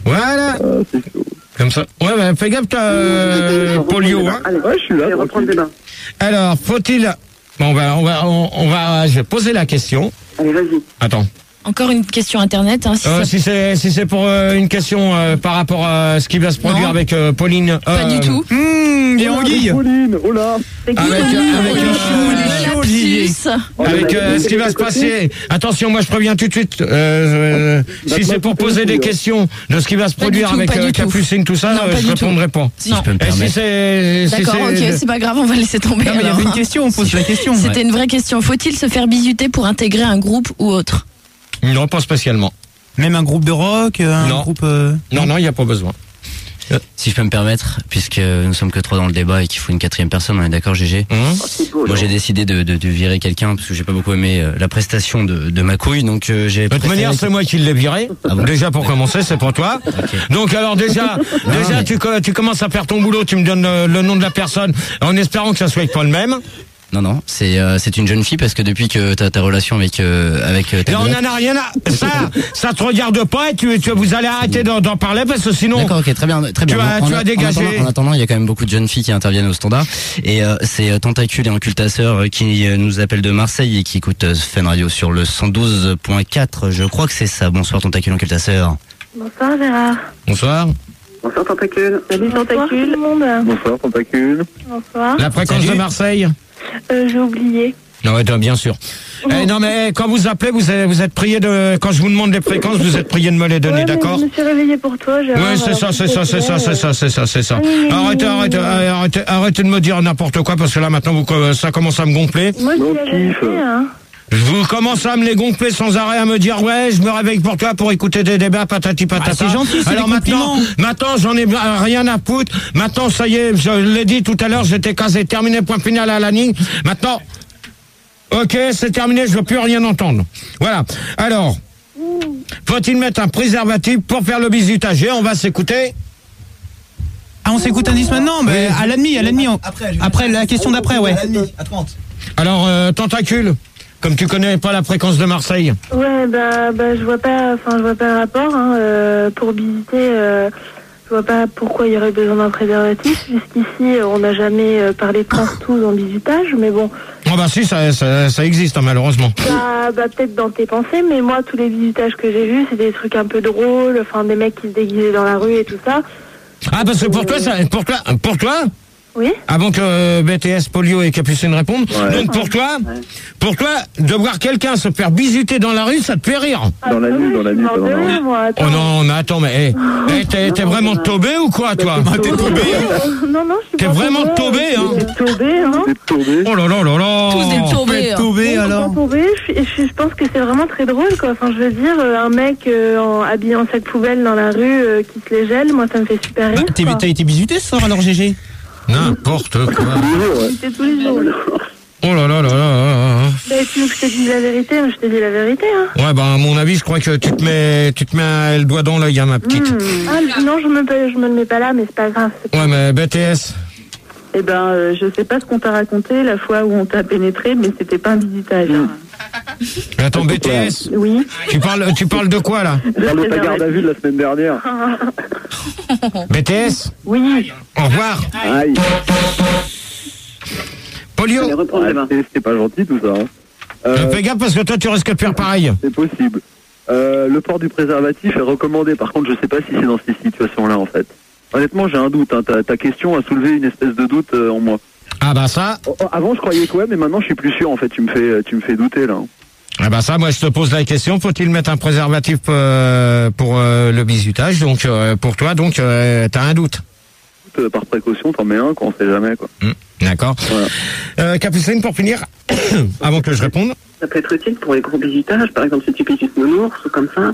Voilà. C'est chaud. Comme ça. Ouais, bah, fais gaffe, t'as polio, hein. Allez, ouais, je suis là. Allez, reprendre le débat. Alors, faut-il... Bon, on va, je vais poser la question. Allez, vas-y. Attends. Encore une question internet. Hein, si c'est pour une question par rapport à ce qui va se produire avec Pauline. Pas du tout. Les anguilles. Pauline, oh là. Avec ce qui va se passer. Attention, moi je préviens tout de suite. Si c'est pour poser des questions de ce qui va se produire avec Capucine, tout ça, je répondrai pas. Non. Je peux me permettre. D'accord, ok, c'est pas grave, on va laisser tomber. Non, mais il y avait une question, on pose la question. C'était une vraie question. Faut-il se faire bisuter pour intégrer un groupe ou autre? Non, pas spécialement. Même un groupe de rock, groupe. Non, il n'y a pas besoin. Si je peux me permettre, puisque nous sommes que 3 dans le débat et qu'il faut une 4e personne, on est d'accord, GG? Moi j'ai décidé de virer quelqu'un parce que j'ai pas beaucoup aimé la prestation de ma couille, donc j'ai. De toute manière, c'est moi qui l'ai viré. Déjà pour commencer, c'est pour toi. Okay. Donc alors déjà, tu commences à faire ton boulot, tu me donnes le nom de la personne, en espérant que ça soit pas le même. Non, c'est une jeune fille parce que depuis que t'as ta relation avec ta on en a rien à... Ça te regarde pas et vous allez arrêter d'en parler parce que sinon... D'accord, ok, très bien. Tu vas dégager. En attendant, il y a quand même beaucoup de jeunes filles qui interviennent au standard. Et c'est Tentacule et Incultasseur qui nous appellent de Marseille et qui écoutent Fun Radio sur le 112.4. Je crois que c'est ça. Bonsoir Tentacule, Incultasseur. Bonsoir Gérard. Bonsoir. Bonsoir, Tentacule. Salut Tentacule. Tout le monde. Bonsoir, Tentacule. Bonsoir. La fréquence de Marseille. J'ai oublié. Non, bien sûr. Non, mais quand vous appelez, vous êtes prié de... Quand je vous demande les fréquences, vous êtes prié de me les donner, d'accord? Je me suis réveillée pour toi, Gérard. Ouais, c'est ça. Arrêtez de me dire n'importe quoi, parce que là, maintenant, ça commence à me gonfler. Moi, je dis la vérité, hein. Vous commencez à me les gonfler sans arrêt, à me dire ouais, je me réveille pour toi pour écouter des débats, patati patata. C'est gentil, c'est alors des maintenant, j'en ai rien à foutre. Maintenant, ça y est, je l'ai dit tout à l'heure, j'étais casé, terminé, point final à la ligne. Maintenant, ok, c'est terminé, je veux plus rien entendre. Voilà. Alors, faut-il mettre un préservatif pour faire le bisutage? On va s'écouter. Ah, on s'écoute un 10 maintenant? Oui. À la demi. Après la question d'après, ouais. À 30. Alors, Tentacule, comme tu connais pas la fréquence de Marseille. Ouais, je vois pas le rapport, hein, pour visiter, je vois pas pourquoi il y aurait besoin d'un préservatif, jusqu'ici, on n'a jamais parlé de partout en bisutage, mais bon. Oh bah si, ça existe, hein, malheureusement. Peut-être dans tes pensées, mais moi, tous les visitages que j'ai vus, c'est des trucs un peu drôles, enfin, des mecs qui se déguisaient dans la rue et tout ça. Ah, parce que pour toi, oui. Avant que BTS, Polio et Capucine répondent. Ouais. Donc pour toi, de voir quelqu'un se faire bisuter dans la rue, ça te fait rire. Dans la nuit, pas dans la nuit. Oh non, mais attends, mais t'es vraiment tombé ou quoi, toi? T'es tombé? Non, je suis T'es pas vraiment tombé, hein? T'es tombé, hein? Oh là là là là. Tous des tombés. Tombé alors. Je pense que c'est vraiment très drôle, quoi. Enfin, je veux dire, un mec habillé en sac poubelle dans la rue qui se les gèle, moi, ça me fait super rire. T'as été bisuté ce soir alors, GG? N'importe quoi. C'était tous les jours. Oh là là là là. Tu veux que je te dise la vérité? Je te dis la vérité, hein. Ouais, à mon avis, je crois que tu te mets le doigt dans l'œil, hein, ma petite. Non, je me le mets pas là, mais c'est pas grave. Ouais, mais BTS. Eh ben, je sais pas ce qu'on t'a raconté la fois où on t'a pénétré, mais c'était pas un visitage. Mais attends, BTS. Oui. Tu parles de quoi, là? On parle de ta garde à vue de la semaine dernière. BTS. Oui. Au revoir. Aïe. Polio. Allez, reprendre le débat. C'était pas gentil tout ça. Hein. Fais gaffe parce que toi, tu risques de faire pareil. C'est possible. Le port du préservatif est recommandé. Par contre, je sais pas si c'est dans ces situations-là, en fait. Honnêtement, j'ai un doute. Hein. Ta question a soulevé une espèce de doute en moi. Ah bah ça. Avant, je croyais que ouais, mais maintenant, je suis plus sûr. En fait, tu me fais douter là. Ah bah ça, moi je te pose la question, faut-il mettre un préservatif pour le bisutage? Donc pour toi, t'as un doute. Par précaution, t'en mets un, quoi, on sait jamais, quoi. D'accord. Voilà. Capucine, pour finir, avant que je réponde. Ça peut être utile pour les gros visitages, par exemple si tu visites Nounours ou comme ça.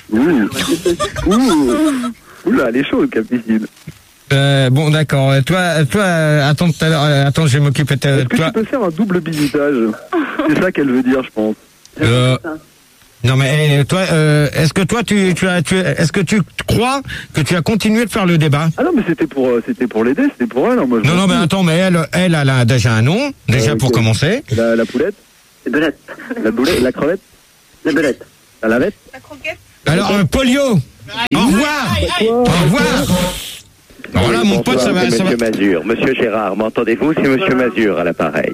Oula, elle est chaude, Capucine. Bon, d'accord. Toi, attends tout à l'heure. Attends, je vais m'occuper de Est-ce que toi. tu peux faire un double bisutage? C'est ça qu'elle veut dire, je pense. Non mais toi, est-ce que toi est-ce que tu crois que tu as continué de faire le débat? Ah non, mais c'était pour l'aider, c'était pour elle. Hein, moi, non mais attends, mais elle a déjà un nom, déjà pour commencer. La poulette. La belette. La boulette, la crevette. La belette. La lavette. La croquette. Alors Polio. Au revoir. Au revoir. Voilà, mon pote, ça va. Monsieur Mazur. Monsieur Gérard, m'entendez-vous? C'est Monsieur Mazur à l'appareil.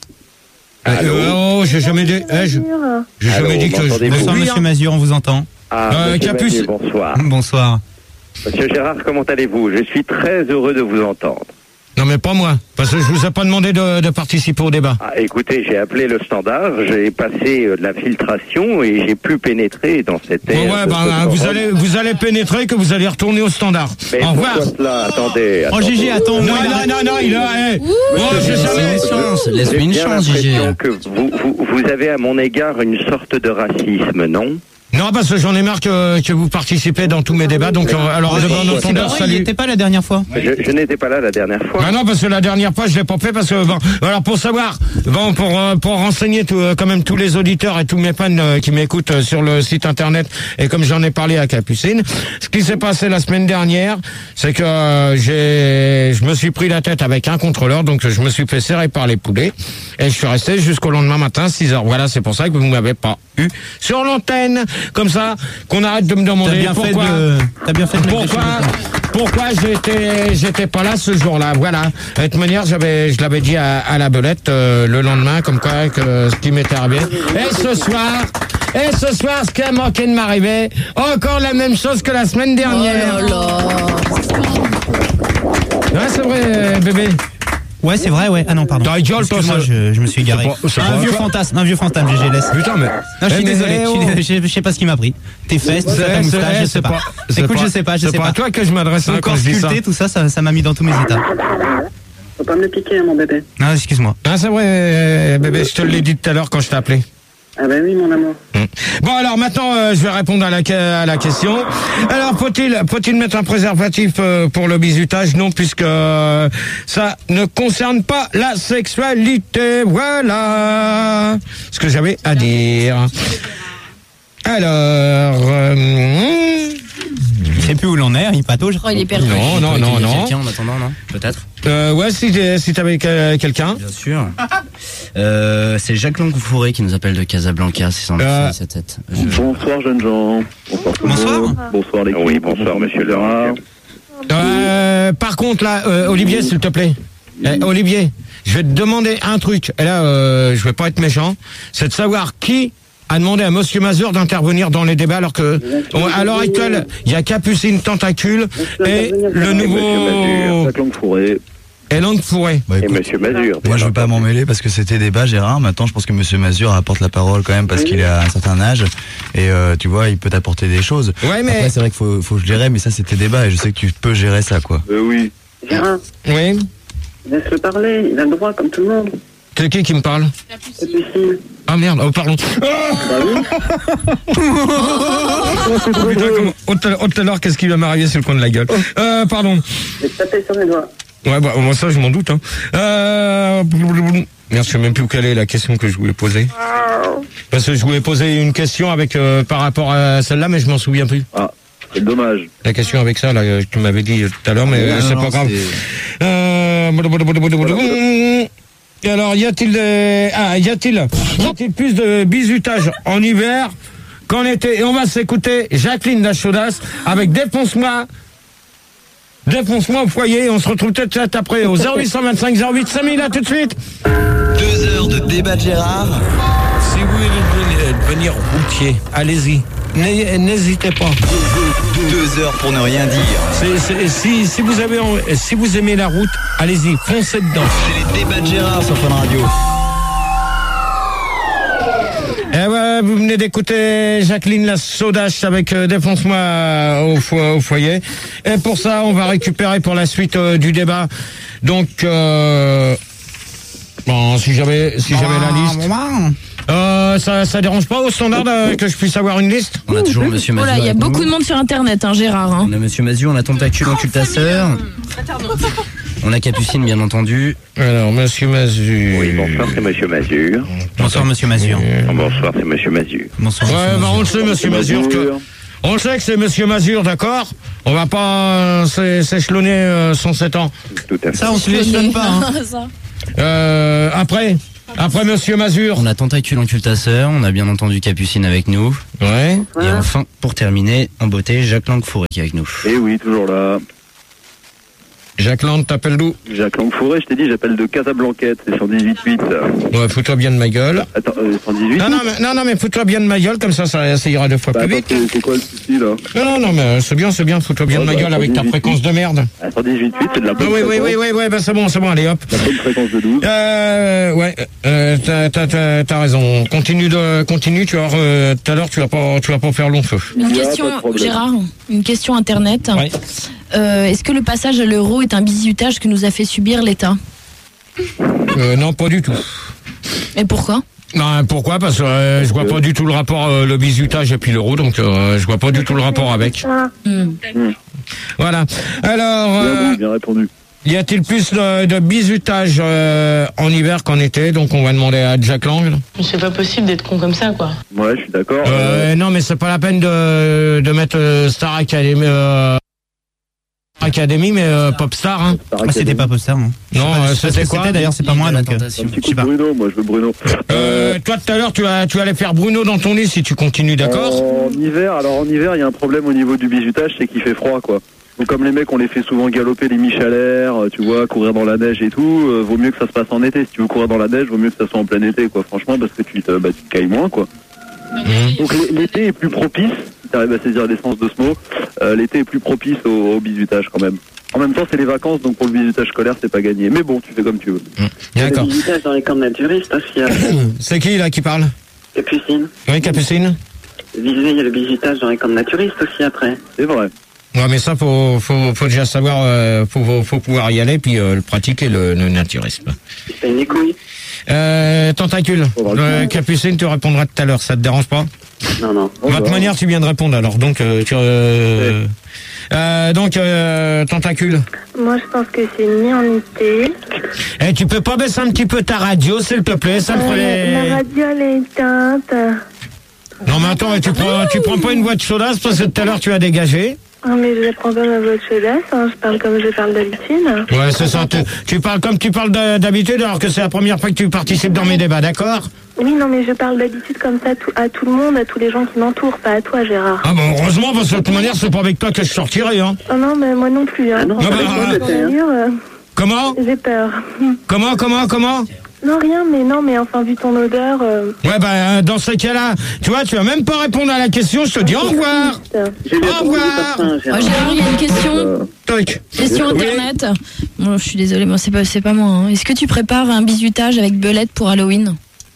Oh, j'ai jamais dit. J'ai jamais dit que je. Bonsoir, monsieur Mazur, on vous entend. Monsieur Mazur, bonsoir. Bonsoir. Monsieur Gérard, comment allez-vous? Je suis très heureux de vous entendre. Non, mais pas moi, parce que je vous ai pas demandé de participer au débat. Écoutez, j'ai appelé le standard, j'ai passé de la filtration et j'ai pu pénétrer dans cette ère. Vous allez pénétrer, que vous allez retourner au standard. Mais au revoir. Cela, attendez. Oh, Gigi, attends. Non, il a. Laisse-lui une chance, Gigi. J'ai l'impression que vous avez à mon égard une sorte de racisme, non? Non, parce que j'en ai marre que vous participez dans tous mes débats, donc alors demande au standard, salut. Il n'était pas la dernière fois. Je n'étais pas là la dernière fois. Ah non, parce que la dernière fois, je l'ai pas fait, parce que, alors pour savoir, pour renseigner quand même tous les auditeurs et tous mes fans qui m'écoutent sur le site internet, et comme j'en ai parlé à Capucine, ce qui s'est passé la semaine dernière, c'est que je me suis pris la tête avec un contrôleur, donc je me suis fait serrer par les poulets, et je suis resté jusqu'au lendemain matin, 6h. Voilà, c'est pour ça que vous m'avez pas eu sur l'antenne. Comme ça, qu'on arrête de me demander pourquoi. T'as bien fait de pourquoi j'étais pas là ce jour-là. Voilà. De toute manière, je l'avais dit à la belette le lendemain, comme quoi que ce qui m'était arrivé. Et ce soir, ce qui a manqué de m'arriver, encore la même chose que la semaine dernière. Oh là là. Ouais, c'est vrai, bébé. Ouais, c'est vrai, ouais. Ah non, pardon. Excuse-moi, je me suis égaré. Un vieux fantasme, GG, laisse. Putain, mais. Non, je suis désolé, je sais pas ce qui m'a pris. Tes fesses, tout ça, ta moustache, je sais pas. Écoute, je sais pas. C'est pas à toi que je m'adresse quand je dis ça. Sculpté, tout ça, ça m'a mis dans tous mes états. Faut pas me le piquer, mon bébé. Non, excuse-moi. Ah, c'est vrai, bébé, je te l'ai dit tout à l'heure quand je t'ai appelé. Ah ben oui, mon amour. Bon, alors maintenant, je vais répondre à la question. Alors, faut-il mettre un préservatif pour le bizutage? Non, puisque ça ne concerne pas la sexualité. Voilà ce que j'avais à dire. Alors... Je sais plus où l'on est, il patauge. Oh, il est perdu. Non. Quelqu'un en attendant, non? Peut-être. Ouais, si t'avais quelqu'un. Bien sûr. C'est Jacques Langoufouré qui nous appelle de Casablanca, 677. Bonsoir, jeunes gens. Bonsoir tout le Bonsoir. monde. Bonsoir, les Oui, bonsoir, monsieur Laurent. Par contre, là, Olivier, s'il te plaît. Olivier, je vais te demander un truc. Et là, je vais pas être méchant. C'est de savoir qui a demandé à Monsieur Mazur d'intervenir dans les débats, alors que, à l'heure actuelle, il y a Capucine Tentacule et le nouveau... Jacques Langoufouré. Et Langoufouré. Et Monsieur Mazur. Moi, je veux pas m'en mêler parce que c'était débat, Gérard. Maintenant, je pense que Monsieur Mazur apporte la parole quand même parce qu'il est à un certain âge et tu vois, il peut t'apporter des choses. Ouais, mais après, c'est vrai qu'il faut gérer, mais ça, c'était débat et je sais que tu peux gérer ça, quoi. Oui. Gérard, oui. laisse-le parler, il a le droit comme tout le monde. C'est qui me parle? Capucine. Ah merde, oh pardon. Tout à l'heure, qu'est-ce qui va m'arriver sur le coin de la gueule? Pardon. Je vais te taper sur les doigts. Ouais, bah, moi ça, je m'en doute, hein. Merde, je sais même plus quelle est la question que je voulais poser. Parce que je voulais poser une question avec, par rapport à celle-là, mais je m'en souviens plus. Ah, c'est dommage. La question avec ça, là, que tu m'avais dit tout à l'heure, mais c'est pas grave. Et alors, y a-t-il plus de bizutage en hiver qu'en été? Et on va s'écouter Jacqueline la Chaudasse avec Défonce-moi au foyer. Et on se retrouve peut-être après au 0825 08 5000, à tout de suite. 2 heures de débat de Gérard. Si vous voulez devenir routier, allez-y. N'hésitez pas. 2 heures pour ne rien dire. Si vous aimez la route, allez-y, foncez dedans. C'est les débats de Gérard sur Fun Radio. Eh ouais, vous venez d'écouter Jacqueline la Saudache avec Défonce-moi au foyer. Et pour ça, on va récupérer pour la suite du débat. Donc, bon, si j'avais la liste. Ça dérange pas au standard que je puisse avoir une liste? On a toujours Monsieur Mazur. Voilà, il y a beaucoup de monde sur Internet, hein, Gérard. Hein. On a Monsieur Mazur, on a Tentacule, Occultasseur. On a Capucine, bien entendu. Alors, Monsieur Mazur. Oui, bonsoir, c'est Monsieur Mazur. Bonsoir, Monsieur Mazur. Bonsoir, c'est Monsieur Mazur. Bonsoir. Ouais, bah on le sait, Monsieur Mazur. On le sait que c'est Monsieur Mazur, d'accord? On va pas s'échelonner 107 ans. Tout à fait. Ça, on se l'échelonne pas. Hein. Après, Après Monsieur Mazur. On a Tentacule Occultasseur, on a bien entendu Capucine avec nous. Ouais. Et enfin, pour terminer, en beauté, Jacques Langfourré qui est avec nous. Eh oui, toujours là. Jacques Lang, t'appelles d'où? Jacques Langfourré, je t'ai dit, j'appelle de Casablanquette, c'est 118.8. Ouais, fous-toi bien de ma gueule. Attends, 118? Non, mais fous-toi bien de ma gueule, comme ça ira 2 fois plus vite. C'est quoi le souci, là? Non, mais c'est bien, fous-toi bien de ma gueule avec ta fréquence de merde. 118.8, c'est de la bonne fréquence. Oui, bah c'est bon, allez hop. La bonne fréquence de 12. T'as raison. Continue, tu vas voir, tout à l'heure, tu vas pas faire long feu. Une question, Gérard, une question internet. Ouais. Est-ce que le passage à l'euro est un bizutage que nous a fait subir l'État? Non, pas du tout. Et pourquoi? Non, pourquoi? Parce que je vois pas du tout le rapport, le bizutage et puis l'euro, donc je vois pas du tout le rapport avec. Voilà. Alors, bien répondu. Y a-t-il plus de bizutage en hiver qu'en été? Donc on va demander à Jack Lang. C'est pas possible d'être con comme ça, quoi. Ouais, je suis d'accord. Non, mais c'est pas la peine de mettre Star Academy, mais Popstar, hein. C'était pas Popstar, non? Non, c'était quoi? C'était d'ailleurs, c'est pas moi, donc. Un petit coup de Bruno, moi je veux Bruno. Toi tout à l'heure, tu allais faire Bruno dans ton lit si tu continues, d'accord? En hiver, il y a un problème au niveau du bizutage, c'est qu'il fait froid, quoi. Donc comme les mecs, on les fait souvent galoper les miches-à-l'air, tu vois, courir dans la neige et tout, vaut mieux que ça se passe en été. Si tu veux courir dans la neige, vaut mieux que ça soit en plein été, quoi. Franchement, parce que tu te cailles moins, quoi. Donc l'été est plus propice, si t'arrives à saisir l'essence de ce mot, l'été est plus propice au bizutage quand même. En même temps, c'est les vacances, donc pour le bizutage scolaire, c'est pas gagné. Mais bon, tu fais comme tu veux. D'accord. Le bizutage dans les camps naturistes aussi. C'est qui là qui parle? Capucine. Oui, Capucine. Visez, il y a le bizutage dans les camps naturistes aussi après. C'est vrai. Ouais, mais ça, faut déjà savoir, faut pouvoir y aller, puis le pratiquer, le naturisme. C'est une couille. Tentacule. Capucine, tu répondras tout à l'heure, ça te dérange pas? Non. De toute manière, tu viens de répondre alors, donc Tentacule. Moi, je pense que c'est ni en été. Eh, tu peux pas baisser un petit peu ta radio, s'il te plaît, ça me ferait... La radio, elle est éteinte. Non, mais attends, tu prends pas une voix de chaudasse parce que tout à l'heure tu as dégagé? Ah, mais je ne prends pas ma voix de chaudasse, hein. Je parle comme je parle d'habitude. Ouais, c'est ça. Tu parles comme tu parles d'habitude alors que c'est la première fois que tu participes dans mes débats, d'accord? Oui, non, mais je parle d'habitude comme ça à tout le monde, à tous les gens qui m'entourent, pas à toi, Gérard. Ah bon, heureusement, parce que de toute manière, c'est pas avec toi que je sortirai, hein. Oh non, mais moi non plus, hein. Comment? J'ai peur. Comment? Non, rien, mais enfin, vu ton odeur... Ouais, bah, dans ce cas-là, tu vois, tu vas même pas répondre à la question, je te dis au revoir. Au revoir. Gérard, il y a une question. Question internet. Bon, je suis désolée, moi, c'est pas moi, hein. Est-ce que tu prépares un bizutage avec belette pour Halloween?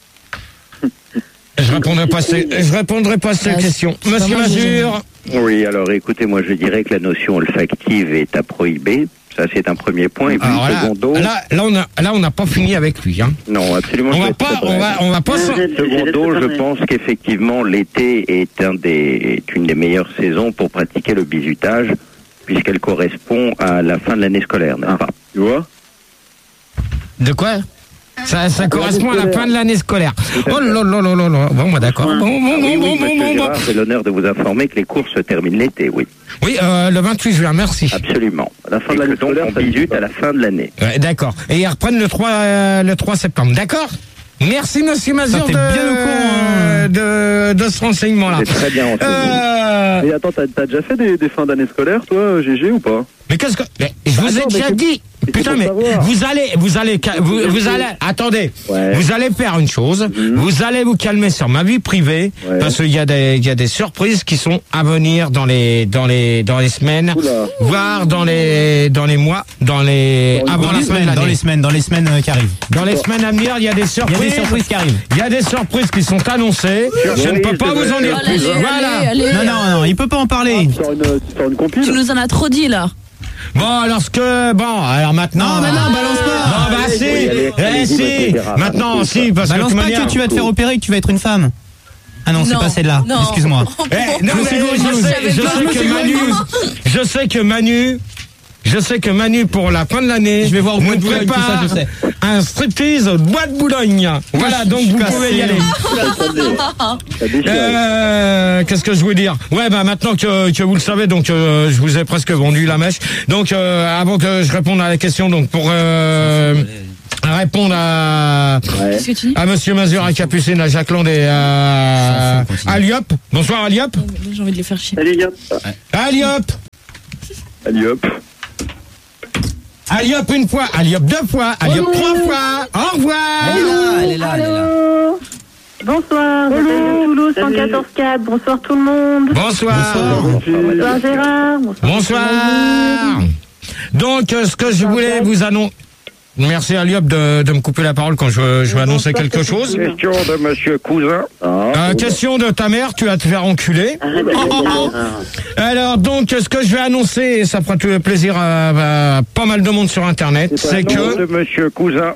Je répondrai pas à cette question. Monsieur Mazur. Oui, alors écoutez, moi je dirais que la notion olfactive est à prohiber. Ça, c'est un premier point. Et puis, secondo... Là, on n'a pas fini avec lui, hein. Non, absolument. On va pas. Secondo, je pense qu'effectivement, l'été est une des meilleures saisons pour pratiquer le bizutage, puisqu'elle correspond à la fin de l'année scolaire, n'est-ce pas? Tu vois? De quoi? Ça correspond à la fin de l'année scolaire. Oh là là là là là. Bon, bah d'accord. Bon. C'est l'honneur de vous informer que les cours se terminent l'été, oui. Oui, le 28 juin, merci. Absolument. À la fin de l'année scolaire, on bisute à la fin de l'année. Ouais, d'accord. Et ils reprennent le 3 septembre, d'accord? Merci, monsieur Mazur, de ce renseignement-là. C'est très bien renseigné. Et attends, t'as déjà fait des fins d'année scolaire, toi, GG, ou pas? Mais qu'est-ce que... Je vous ai déjà dit... Putain, mais vous allez, attendez, vous allez faire une chose, vous allez vous calmer sur ma vie privée, parce qu'il y a des surprises qui sont à venir dans les semaines, voire dans les mois, avant la semaine, dans les semaines qui arrivent. Dans les semaines à venir, il y a des surprises. Il y a des surprises qui arrivent. Il y a des surprises qui sont annoncées. Je ne peux pas vous en dire plus. Voilà. Non, il peut pas en parler. Tu nous en as trop dit là. Bon, alors maintenant... Non, balance pas. Non, bah si. Maintenant, si, parce que... Balance pas que tu vas te faire opérer, que tu vas être une femme. Ah non, c'est pas celle-là. Excuse-moi. Je sais que Manu, pour la fin de l'année, je vais voir vous prépare un striptease au Bois de Boulogne. Voilà, donc vous pouvez y aller. Qu'est-ce que je voulais dire? Ouais, bah maintenant que vous le savez, donc je vous ai presque vendu la mèche. Donc avant que je réponde à la question, donc pour répondre à Monsieur Mazur, à Capucine, à Jacques Land et à Aliop. Bonsoir Aliop. J'ai envie de les faire chier. Salut, Yop. Aliop. Aliop. Aliop une fois, Aliop deux fois, Aliop trois fois. Au revoir. Elle est là. Bonsoir, Toulouse 114.4. Bonsoir tout le monde. Bonsoir. Bonsoir Gérard. Bonsoir. Donc, ce que je voulais vous annoncer... Merci Aliop de me couper la parole quand je vais annoncer quelque chose. Question de Monsieur Cousin. Question de ta mère, tu vas te faire enculer. Alors donc, ce que je vais annoncer, et ça fera tout le plaisir à pas mal de monde sur Internet, c'est que... de Monsieur Cousin.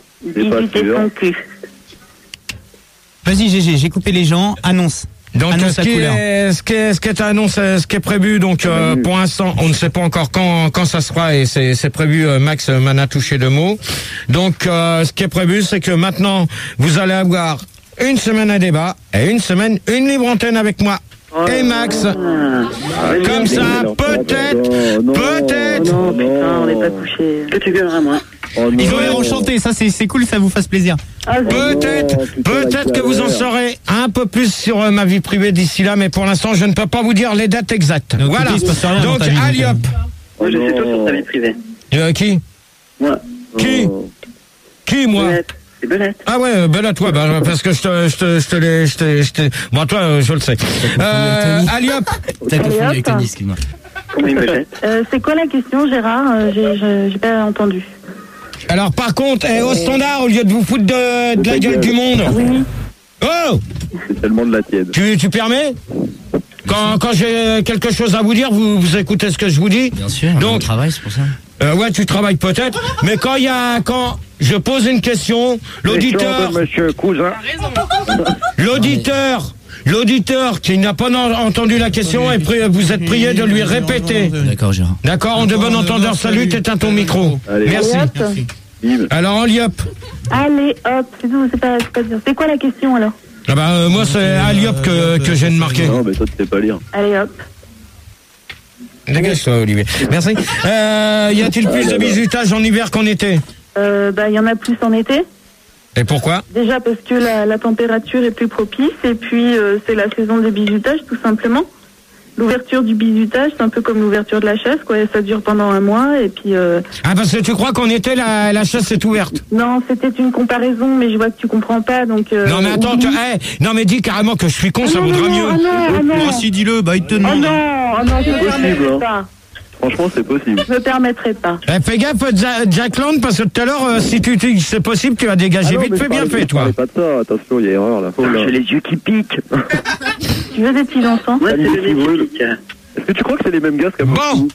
Vas-y GG, j'ai coupé les gens, annonce. Donc annonce ce qui est prévu, donc pour l'instant on ne sait pas encore quand ça sera, et c'est prévu, Max m'en a touché le mot. Donc ce qui est prévu, c'est que maintenant vous allez avoir une semaine à débat et une semaine une libre antenne avec moi et Max. Comme ça, peut-être. Non, putain, on n'est pas touché. Que tu gueuleras, moi. Ils ont l'air enchantés, ça c'est cool, ça vous fasse plaisir. Peut-être que vous en saurez un peu plus sur ma vie privée d'ici là, mais pour l'instant je ne peux pas vous dire les dates exactes. Donc, voilà. Donc Aliop. Moi, je sais tout sur ta vie privée. Qui? Moi. Qui moi? C'est Belette. Ah ouais, Belette, ouais, parce que je te l'ai. Bon, toi, je le sais. Aliop. T'as confondu avec Tony, excuse-moi. C'est quoi la question, Gérard? J'ai pas entendu. Alors, par contre, au standard, au lieu de vous foutre de la gueule du monde. Oui. Oh! C'est tellement de la tiède. Tu permets? Quand j'ai quelque chose à vous dire, vous écoutez ce que je vous dis. Bien sûr, on travaille, c'est pour ça. Ouais, tu travailles peut-être, mais quand je pose une question, l'auditeur, Monsieur Cousin. l'auditeur qui n'a pas entendu la question, vous êtes prié de lui répéter. D'accord, Gérard. D'accord, en de bon entendeur, salut, t'éteins ton micro. Allez. Merci. Alors, Aliop. Allez, hop, c'est tout, c'est pas dire. C'est quoi la question alors? Ah bah, moi, c'est Aliop que j'ai marqué. Non, mais toi, tu sais pas lire. Allez, hop. Dégage-toi, Olivier. Merci. Y a-t-il plus de bisutage en hiver qu'en été? Il y en a plus en été. Et pourquoi? Déjà parce que la température est plus propice, et puis c'est la saison des bisutages, tout simplement. L'ouverture du bisutage, c'est un peu comme l'ouverture de la chasse, quoi. Ça dure pendant un mois, et puis... Ah, parce que tu crois qu'en été, la chasse est ouverte? Non, c'était une comparaison, mais je vois que tu comprends pas, donc... Non, mais attends, non, mais dis carrément que je suis con, ça vaudra mieux. Oh, si, dis-le, il te demande. Oh non, je ne me permettrai pas. Franchement, c'est possible. Je me permettrai pas. Fais gaffe, Jack Land, parce que tout à l'heure, si tu dis que c'est possible, tu vas dégager vite fait, bien fait, toi. Pas de ça, attention, il y a erreur là. J'ai les yeux qui piquent. Tu veux des petits enfants? Ouais, c'est le nez qui pique. Est-ce que tu crois que c'est les mêmes gaz qu'à Bon.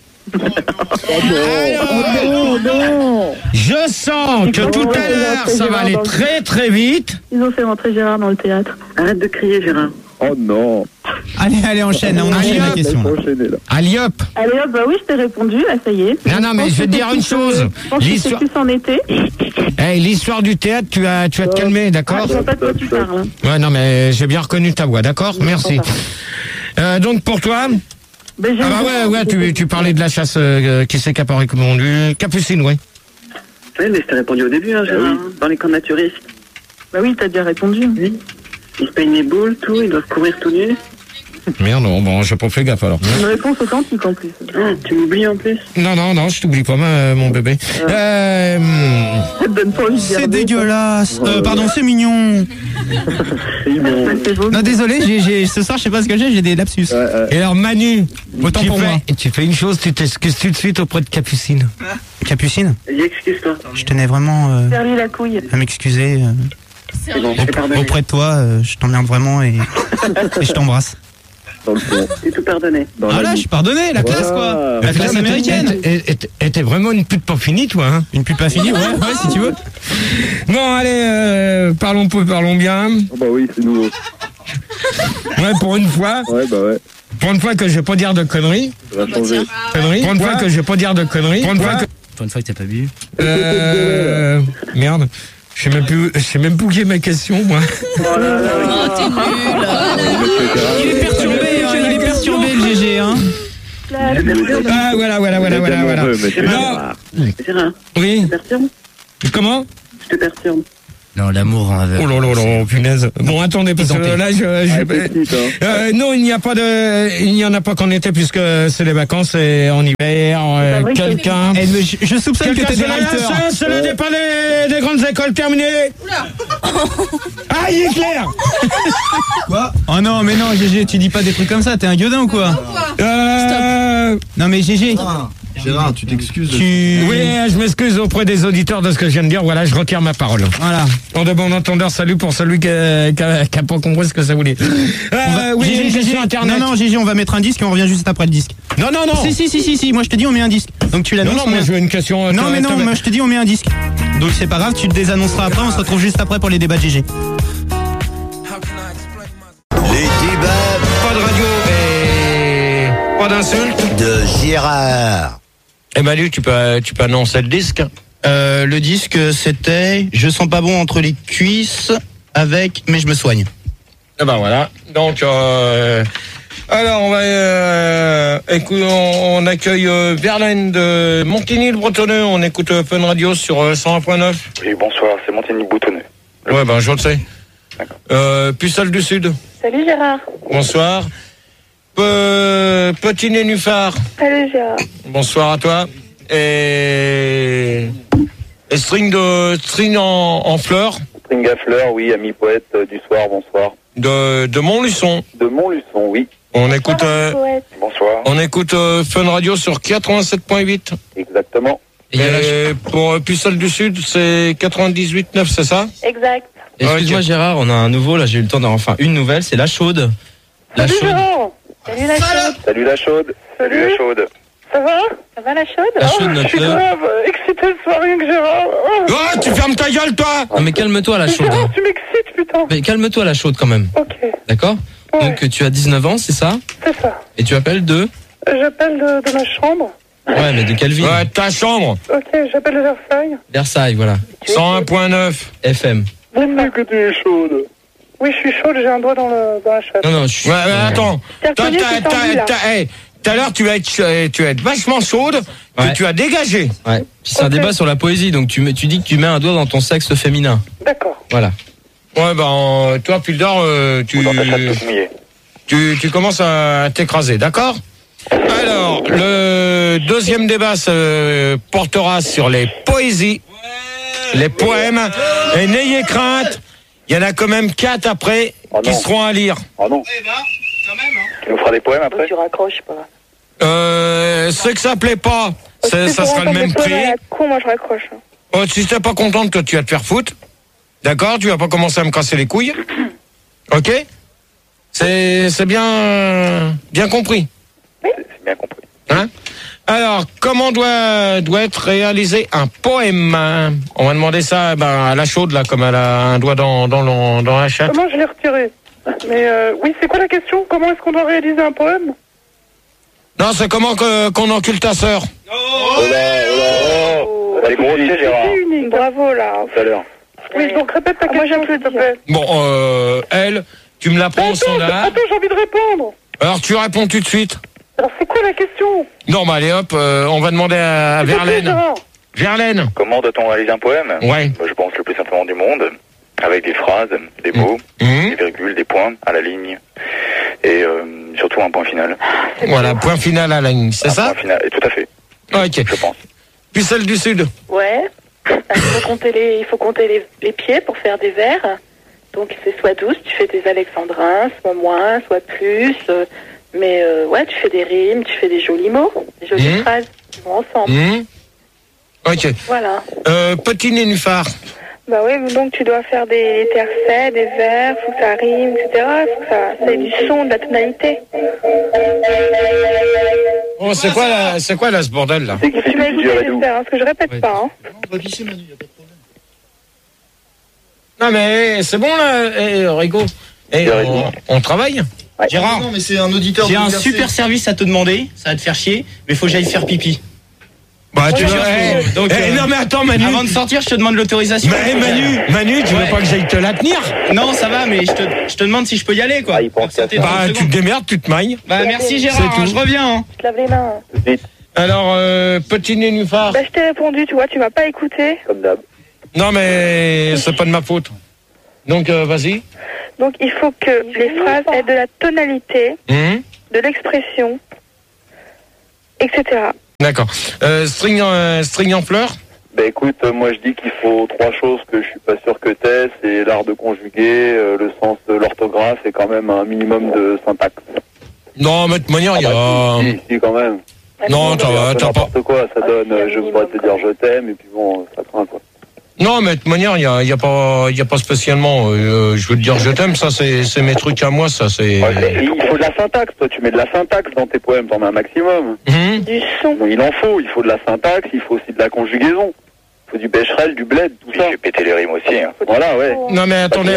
non. Je sens que tout à l'heure, ça va aller très très vite. Ils ont fait rentrer Gérard dans le théâtre. Arrête de crier, Gérard. Oh non. Allez, enchaîne, on enchaîne la question. Aliop. Allez hop, bah oui, je t'ai répondu, là, ça y est. Non, mais je vais te dire une chose. Je pense que c'est plus en été. L'histoire du théâtre, tu vas te calmer, d'accord? Je vois pas de quoi tu parles. Ouais, non, mais j'ai bien reconnu ta voix, d'accord? Merci. Donc pour toi... tu parlais de la chasse, qui c'est qui a pas répondu? Capucine, ouais. Oui, mais je t'ai répondu au début, Gérard, dans les camps naturistes. Bah oui, t'as déjà répondu. Oui. Ils se peignent les boules, tout, ils doivent courir tout nus. Merde, bon, j'ai pas fait gaffe alors. Une réponse authentique en plus. Ah, tu m'oublies en plus? Non, je t'oublie pas, mon bébé. C'est dégueulasse. Pardon, c'est mignon. Non, désolé, ce soir, je sais pas ce que j'ai des lapsus. Et alors, Manu, autant pour moi. Tu fais une chose, tu t'excuses tout de suite auprès de Capucine. Capucine? Excuse-toi. Je tenais vraiment Serre-lui la couille. à m'excuser. Bon, Auprès de toi, je t'emmerde vraiment et je t'embrasse. C'est tout pardonné. Ah là, je suis pardonné, la classe quoi. La classe américaine. Et t'es vraiment une pute pas finie, toi, hein? Une pute pas finie, ouais, si tu veux. Bon, allez, parlons bien. Oh bah oui, c'est nouveau. Ouais, pour une fois. Ouais, bah ouais. Pour une fois que je vais pas dire de conneries. Ça va changer. Pour une fois que je vais pas dire de conneries. Pour une fois que t'as pas bu. Merde. Je sais même plus qui est ma question, moi. Oh, t'es nul. Il est perturbé, le GG, hein. Ah, voilà. Non. Gérard. Oui. Perturbe? Comment? Je te perturbe. Non, l'amour en avait. Oh là là là, punaise. Bon, attendez, parce que là, non, il n'y en a pas qu'en été, puisque c'est les vacances et en hiver. Quelqu'un. Je soupçonne que t'es des writers. C'est le départ des grandes écoles terminées. Ah, il est clair. Quoi? Oh non, mais non, GG, tu dis pas des trucs comme ça, t'es un gueudin ou quoi? Stop. Non, mais GG. Gérard, tu t'excuses. Oui, je m'excuse auprès des auditeurs de ce que je viens de dire. Voilà, je retire ma parole. Voilà. En de bon entendeur, salut pour celui qui a pas compris ce que ça voulait. Oui, GG, Internet. Non, GG, on va mettre un disque et on revient juste après le disque. Non. Si, moi je te dis on met un disque. Donc tu l'annonces. Non, moi je veux une question. Non, moi je te dis on met un disque. Donc c'est pas grave, tu le désannonceras après, on se retrouve juste après pour les débats de GG. Les débats. Pas de radio et pas d'insulte. De Gérard. Manu, tu peux annoncer le disque. Le disque c'était Je sens pas bon entre les cuisses avec Mais je me soigne. Et ben voilà. Donc alors on va écoute, on accueille Verlaine de Montigny-le-Bretonneux. On écoute Fun Radio sur 101.9. Oui, bonsoir, c'est Montigny-le-Bretonneux. Ouais, ben je le sais. D'accord. Pucelle du Sud. Salut Gérard. Bonsoir. Petit Nénuphar. Salut Gérard. Bonsoir à toi. Et string en fleurs. String à fleurs, oui, ami poète du soir, bonsoir. De Montluçon. De Montluçon, oui. On écoute. Bonsoir. On écoute Fun Radio sur 87.8. Exactement. Et pour Pucelle du Sud, c'est 98.9, c'est ça? Exact. Excuse-moi Gérard, on a un nouveau là, j'ai eu le temps une nouvelle, c'est La Chaude. La Chaude. Salut la Chaude. Salut la Chaude. Salut la Chaude. Ça va? Ça va la Chaude? La Chaude, je suis grave excité le soir rien que Gérard. Oh, tu fermes ta gueule toi! Non mais calme-toi La Chaude. Gérard, tu m'excites putain. Mais calme-toi La Chaude quand même. Ok. D'accord? Ouais. Donc tu as 19 ans, c'est ça? C'est ça. Et tu appelles de? J'appelle de ma chambre. Ouais, mais de quelle ville? Ouais, ta chambre. Ok, j'appelle de Versailles. Versailles, voilà. 101.9 FM. Dis-moi que tu es chaude. Oui, je suis chaude, j'ai un doigt dans la chatte. Non, je suis... Ouais, attends. Tout à l'heure, tu vas être vachement chaude, que tu as dégagé. Ouais. C'est un débat sur la poésie, donc tu dis que tu mets un doigt dans ton sexe féminin. D'accord. Voilà. Ouais, ben, toi, Pildor, tu commences à t'écraser, d'accord? Alors, le deuxième débat se portera sur les poésies, les poèmes, et n'ayez crainte, il y en a quand même 4 après qui seront à lire. Oh non. Tu nous feras des poèmes après? Tu raccroches pas. Ceux que ça plaît pas, ça sera le même prix. Moi je raccroche. Oh, si t'es pas contente, toi tu vas te faire foutre. D'accord? Tu vas pas commencer à me casser les couilles. Ok? C'est bien compris. Oui. C'est bien compris. Hein? Alors, comment doit être réalisé un poème? On va demander ça à la Chaude, là, comme elle a un doigt dans la chatte. Comment je l'ai retiré? Mais oui, c'est quoi la question? Comment est-ce qu'on doit réaliser un poème? Non, c'est comment qu'on encule ta sœur. Elle est grossière, Gérard. C'est unique. Bravo, là. Tout à l'heure. Oui, donc répète ta question, s'il te plaît. Bon, elle, tu me la prends au standard. Attends, j'ai envie de répondre. Alors, tu réponds tout de suite. Alors, c'est quoi la question? Non, bah allez hop, on va demander à Verlaine. Verlaine. Comment doit-on réaliser un poème? Ouais. Je pense le plus simplement du monde, avec des phrases, des mots, des virgules, des points à la ligne, et surtout un point final. Voilà, point final à la ligne, c'est ça? Point final, et tout à fait. Ok. Je pense. Pucelle du Sud. Ouais. Il faut compter les pieds pour faire des vers. Donc c'est soit 12, tu fais des alexandrins, soit moins, soit plus. Mais ouais, tu fais des rimes, tu fais des jolis mots, des jolies phrases qui vont ensemble. Ok. Voilà. Petit Nénuphar. Bah oui, donc tu dois faire des tercets, des vers, faut que ça rime, etc. Faut que ça ait du son, de la tonalité. Oh, c'est quoi là ce bordel là? Tu m'as écouté, j'espère, parce que je répète pas. Hein. On va pisser, Manu, y a pas de problème. Non mais c'est bon là, Rico. On travaille. Ouais. Gérard, non, mais c'est un auditeur. J'ai un super service à te demander, ça va te faire chier, mais faut que j'aille faire pipi. Bah tu donc non mais attends Manu. Avant de sortir, je te demande l'autorisation. Mais Manu, tu veux pas que j'aille te la tenir? Non, ça va, mais je te demande si je peux y aller quoi. Bah tu te démerdes, tu te mailles. Bah merci Gérard, je reviens. Je te lave les mains. Alors petit Nénuphar. Bah je t'ai répondu, tu vois, tu m'as pas écouté. Comme d'hab. Non, mais c'est pas de ma faute. Donc, vas-y. Donc, il faut que les phrases aient de la tonalité, de l'expression, etc. D'accord. String en fleurs. Ben écoute, moi je dis qu'il faut 3 choses que je suis pas sûr que t'aies, c'est l'art de conjuguer, le sens de l'orthographe et quand même un minimum de syntaxe. Non, mais de toute manière, il y a... Si, quand même. Non, t'as pas... N'importe quoi, ça donne, je voudrais te dire je t'aime, et puis bon, ça craint quoi. Non, mais de toute manière, il y a pas spécialement, je veux te dire je t'aime, ça c'est mes trucs à moi, ça c'est... Ouais, il faut de la syntaxe, toi tu mets de la syntaxe dans tes poèmes, t'en as un maximum. Du son. Bon, il faut de la syntaxe, il faut aussi de la conjugaison. Il faut du bécherel, du bled, tout ça. J'ai pété les rimes aussi. Hein. Voilà, ouais. Non mais attendez,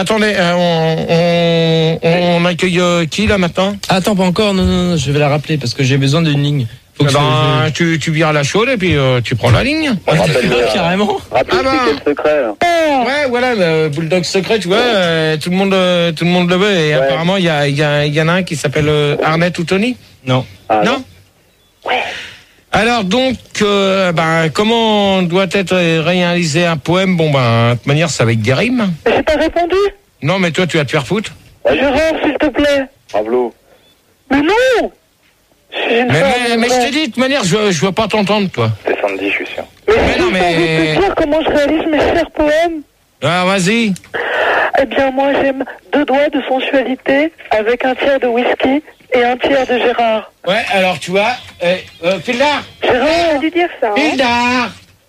on accueille qui là maintenant? Attends, pas encore, non, je vais la rappeler parce que j'ai besoin d'une ligne. Faut que tu vires la chaude et puis tu prends la ligne. Carrément. Rappelle quel secret là. Ouais, voilà, le bulldog secret, tu vois, tout le monde le veut et apparemment il y en a un qui s'appelle Arnett ou Tony. Non. Non. Ouais. Alors donc, comment doit être réalisé un poème? Bon de toute manière c'est avec des rimes. J'ai pas répondu. Non mais toi tu vas te faire foutre. Gérard, s'il te plaît. Pablo. Mais non. Mais je t'ai dit, de toute manière, je veux pas t'entendre, toi. C'est Sandy, je suis sûr. Mais non, mais... Je peux te dire comment je réalise mes chers poèmes. Ah, vas-y. Eh bien, moi, j'aime 2 doigts de sensualité avec un tiers de whisky et un tiers de Gérard. Ouais, alors, tu vois, Fildar. Gérard a dû dire ça. Fildar.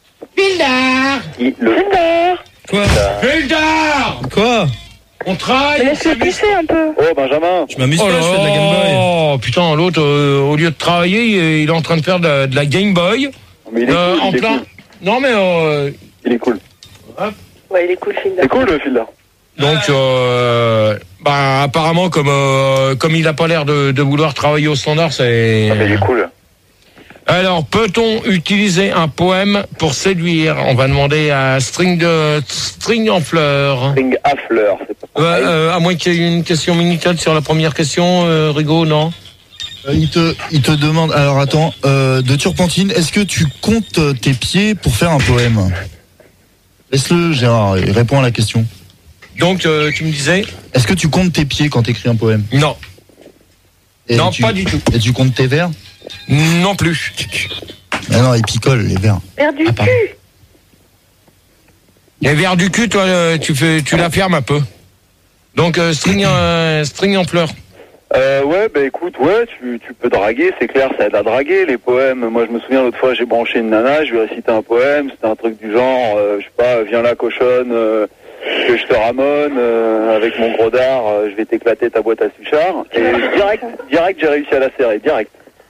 Quoi? Fildar. Quoi? On travaille. Laisse-le pisser un peu. Oh, Benjamin. Je m'amuse pas, je fais de la Game Boy. Oh, putain, l'autre, au lieu de travailler, il est en train de faire de la Game Boy. Mais il est cool, en plein. Cool. Non, mais. Il est cool. Ouais, il est cool, Fildar. C'est cool, le Fildar. Donc, apparemment, comme il a pas l'air de vouloir travailler au standard, c'est. Ah, mais il est cool. Alors, peut-on utiliser un poème pour séduire? On va demander à String en fleurs. String à fleurs, c'est pas à moins qu'il y ait une question Minitel sur la première question, Rigaud, non? Il te demande, alors attends, de Turpentine, est-ce que tu comptes tes pieds pour faire un poème? Laisse-le, Gérard, il répond à la question. Donc, tu me disais? Est-ce que tu comptes tes pieds quand tu écris un poème? Non. Non, pas du tout. Et tu comptes tes vers? Non plus. Mais non, ils picolent, les vers. Vers du cul. Les vers du cul, toi, tu la fermes un peu. Donc, string en fleurs. Ouais, écoute, ouais, tu peux draguer, c'est clair, ça aide à draguer, les poèmes. Moi, je me souviens, l'autre fois, j'ai branché une nana, je lui ai récité un poème, c'était un truc du genre, je sais pas, viens là, cochonne, que je te ramone, avec mon gros dard, je vais t'éclater ta boîte à suchard. Et direct, j'ai réussi à la serrer, direct.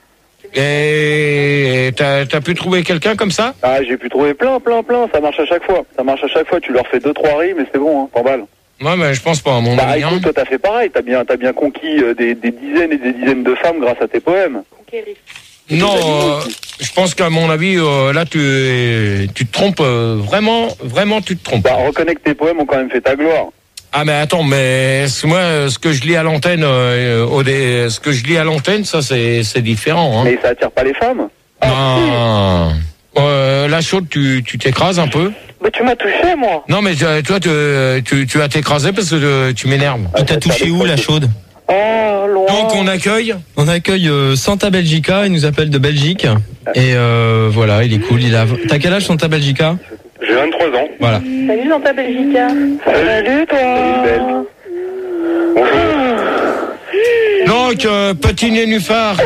Et t'as pu trouver quelqu'un comme ça? Ah, j'ai pu trouver plein, ça marche à chaque fois. Tu leur fais 2-3 rimes et c'est bon, hein, t'emballes. Ouais, mais je pense pas, à mon avis. Écoute, toi, t'as fait pareil, t'as bien conquis des dizaines et des dizaines de femmes grâce à tes poèmes. Non, je pense qu'à mon avis, là, tu te trompes, vraiment, tu te trompes. Reconnais que tes poèmes ont quand même fait ta gloire. Ah, mais attends, mais moi, ce que je lis à l'antenne, ça, c'est différent, hein. Mais ça attire pas les femmes? Non. La chaude, tu t'écrases un peu? Mais tu m'as touché, moi. Non, mais toi, tu vas t'écraser parce que tu m'énerves. Il t'a touché où, la chaude? Oh, loin. Donc, on accueille Santa Belgica, il nous appelle de Belgique. Et voilà, il est cool. T'as quel âge, Santa Belgica? J'ai 23 ans. Voilà. Salut, Santa Belgica. Salut, toi. Salut, belle. Donc, petit nénuphar.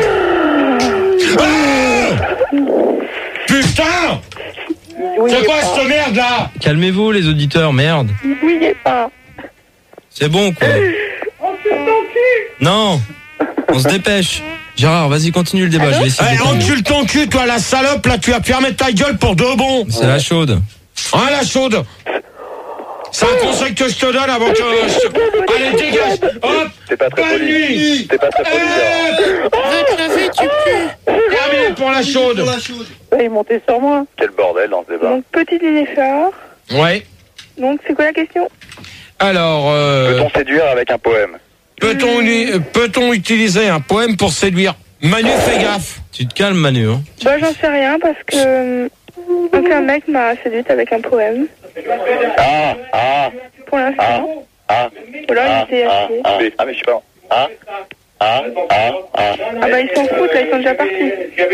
Putain! C'est quoi cette merde là? Calmez-vous les auditeurs, merde. N'oubliez pas. C'est bon quoi. Encule ton cul. Non. On se dépêche. Gérard, vas-y, continue le débat. Je vais essayer. Encule ton cul, toi, la salope, là, tu vas fermer ta gueule pour de bon. C'est la chaude. Hein, la chaude? C'est un conseil que je te donne avant que... Allez, dégage. Hop. C'est pas très poli. C'est pas très poli. Terminé pour la chaude. Il est monté sur moi. Quel bordel dans ce débat. Donc, petit nénuphar. Ouais. Donc, c'est quoi la question? Alors... Peut-on séduire avec un poème? Peut-on utiliser un poème pour séduire? Manu, fais gaffe. Tu te calmes, Manu. Hein. J'en sais rien parce que... Donc, un mec m'a séduite avec un poème. Pour l'instant. Ou alors il était acheté. Mais je sais pas. Ah bah ils s'en foutent, là, ils sont déjà partis.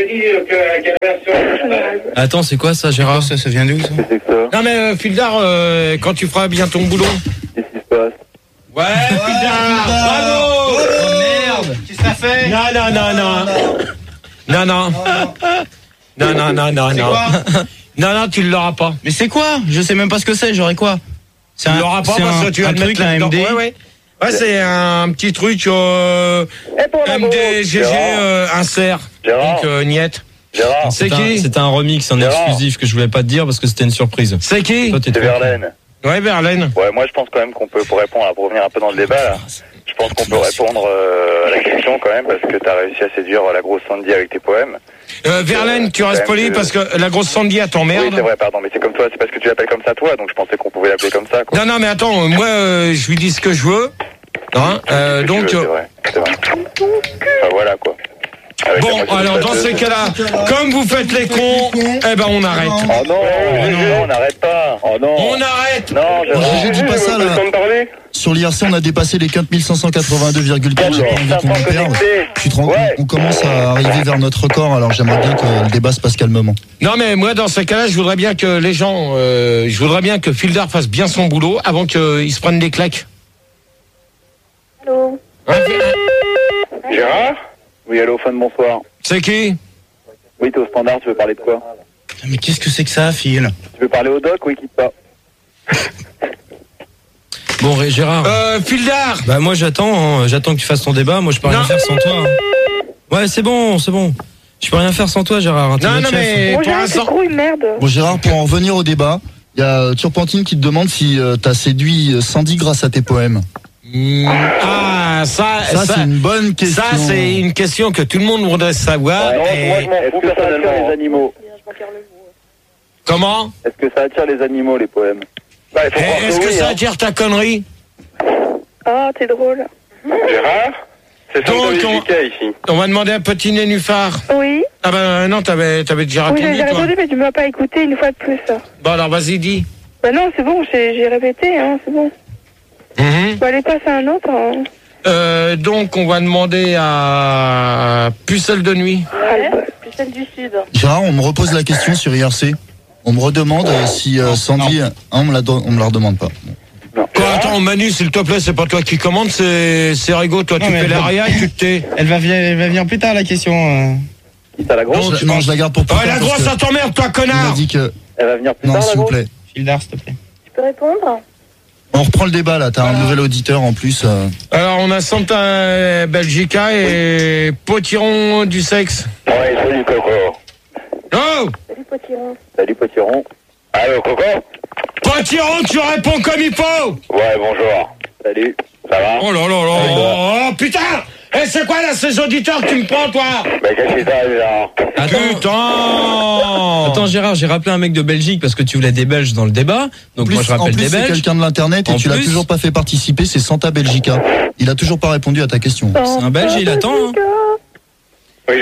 Attends, c'est quoi ça, Gérard? Ça vient d'où ça? Non mais Fildar, quand tu feras bien ton boulot. Qu'est-ce qui se passe? Ouais, Fildar, bravo. Oh merde, qu'est-ce que ça fait? Non. Non, tu ne l'auras pas. Mais c'est quoi? Je sais même pas ce que c'est, j'aurais quoi? Tu ne l'auras pas parce que tu vas le mettre là-dedans. Ouais, c'est un petit truc MDGG insert. Donc niet. Gérard, c'est qui? C'était un remix, un exclusif que je voulais pas te dire parce que c'était une surprise. C'est qui? c'est Verlaine. Ouais, Verlaine. Ouais, moi je pense quand même qu'on peut, pour répondre, pour revenir un peu dans le débat là, je pense qu'on peut répondre à la question quand même parce que t'as réussi à séduire la grosse Sandy avec tes poèmes. Verlaine, tu restes poli parce que la grosse Sandy elle t'emmerde. Oui, c'est vrai, pardon, mais c'est comme toi, c'est parce que tu l'appelles comme ça toi, donc je pensais qu'on pouvait l'appeler comme ça, quoi. Non, mais attends, moi je lui dis ce que je veux. Hein, donc. C'est vrai. Enfin, voilà quoi. Bon, alors dans ces cas-là, comme vous faites les cons, eh ben on arrête. Oh non, on n'arrête pas. Oh non. On arrête. Non, je dis pas ça là. Sur l'IRC, on a dépassé les 4582,4. J'ai pas envie qu'on en perde. Tu te rends compte, on commence à arriver vers notre record, alors j'aimerais bien que le débat se passe calmement. Non mais moi dans ces cas-là, je voudrais bien que les gens, je voudrais bien que Fildar fasse bien son boulot avant qu'il se prenne des claques. Allô. Gérard? Oui, allô, fan, bonsoir. C'est qui? Oui, t'es au standard, tu veux parler de quoi? Mais qu'est-ce que c'est que ça, Phil? Tu veux parler au doc ou quitte pas? Bon, Gérard. Fildar. Bah moi j'attends que tu fasses ton débat. Moi je peux rien faire sans toi. Ouais, c'est bon. Je peux rien faire sans toi, Gérard. Non, mais Bon, Gérard, c'est trop une merde. Bon, Gérard, pour en revenir au débat, il y a Turpentine qui te demande si t'as séduit Sandy grâce à tes poèmes. Ça c'est une bonne question. Ça, c'est une question que tout le monde voudrait savoir. Moi, je m'en fous personnellement. Les animaux. Comment? Est-ce que ça attire les animaux, les poèmes? Est-ce que ça attire ta connerie? Ah, t'es drôle. Gérard? C'est donc ici. On va demander un petit nénuphar. Oui. Ah ben non, t'avais déjà Oui, répondu, j'ai toi. répondu, mais tu m'as pas écouté une fois de plus. Bon alors vas-y, dis. Bah non, c'est bon, j'ai répété, hein, c'est bon. Bon, allez, passe à un autre. Hein. Donc on va demander à Pucelle de nuit. Pucelle du Sud. Gérard, on me repose la question sur IRC. On me redemande si Sandy... on me la redemande pas. Quoi, attends, Manu, s'il te plaît, c'est pas toi qui commande, c'est Rigo, toi tu fais l'aria et tu te tais. Elle va venir plus tard la question. T'as la grosse? Non, je la garde pour plus tard. La grosse, ça t'emmerde, toi, connard! Il m'a dit que... Elle va venir plus tard, non, s'il vous plaît. Fildar, s'il te plaît. Tu peux répondre? On reprend le débat là, t'as un nouvel auditeur en plus. Alors on a Santa Belgica et Potiron du sexe. Ouais, salut Coco. Oh! Salut Potiron. Salut Potiron. Allô Coco? Potiron, tu réponds comme il faut! Ouais, bonjour. Salut. Ça va? Oh là là là! Oh putain! Et c'est quoi là ces auditeurs que tu me prends, toi? Mais qu'est-ce qui t'arrive là? Putain! Attends Gérard, j'ai rappelé un mec de Belgique parce que tu voulais des Belges dans le débat. Donc moi je rappelle des Belges. C'est quelqu'un de l'internet et tu l'as toujours pas fait participer, c'est Santa Belgica. Il a toujours pas répondu à ta question. C'est un Belge et il attend. Hein. Oui,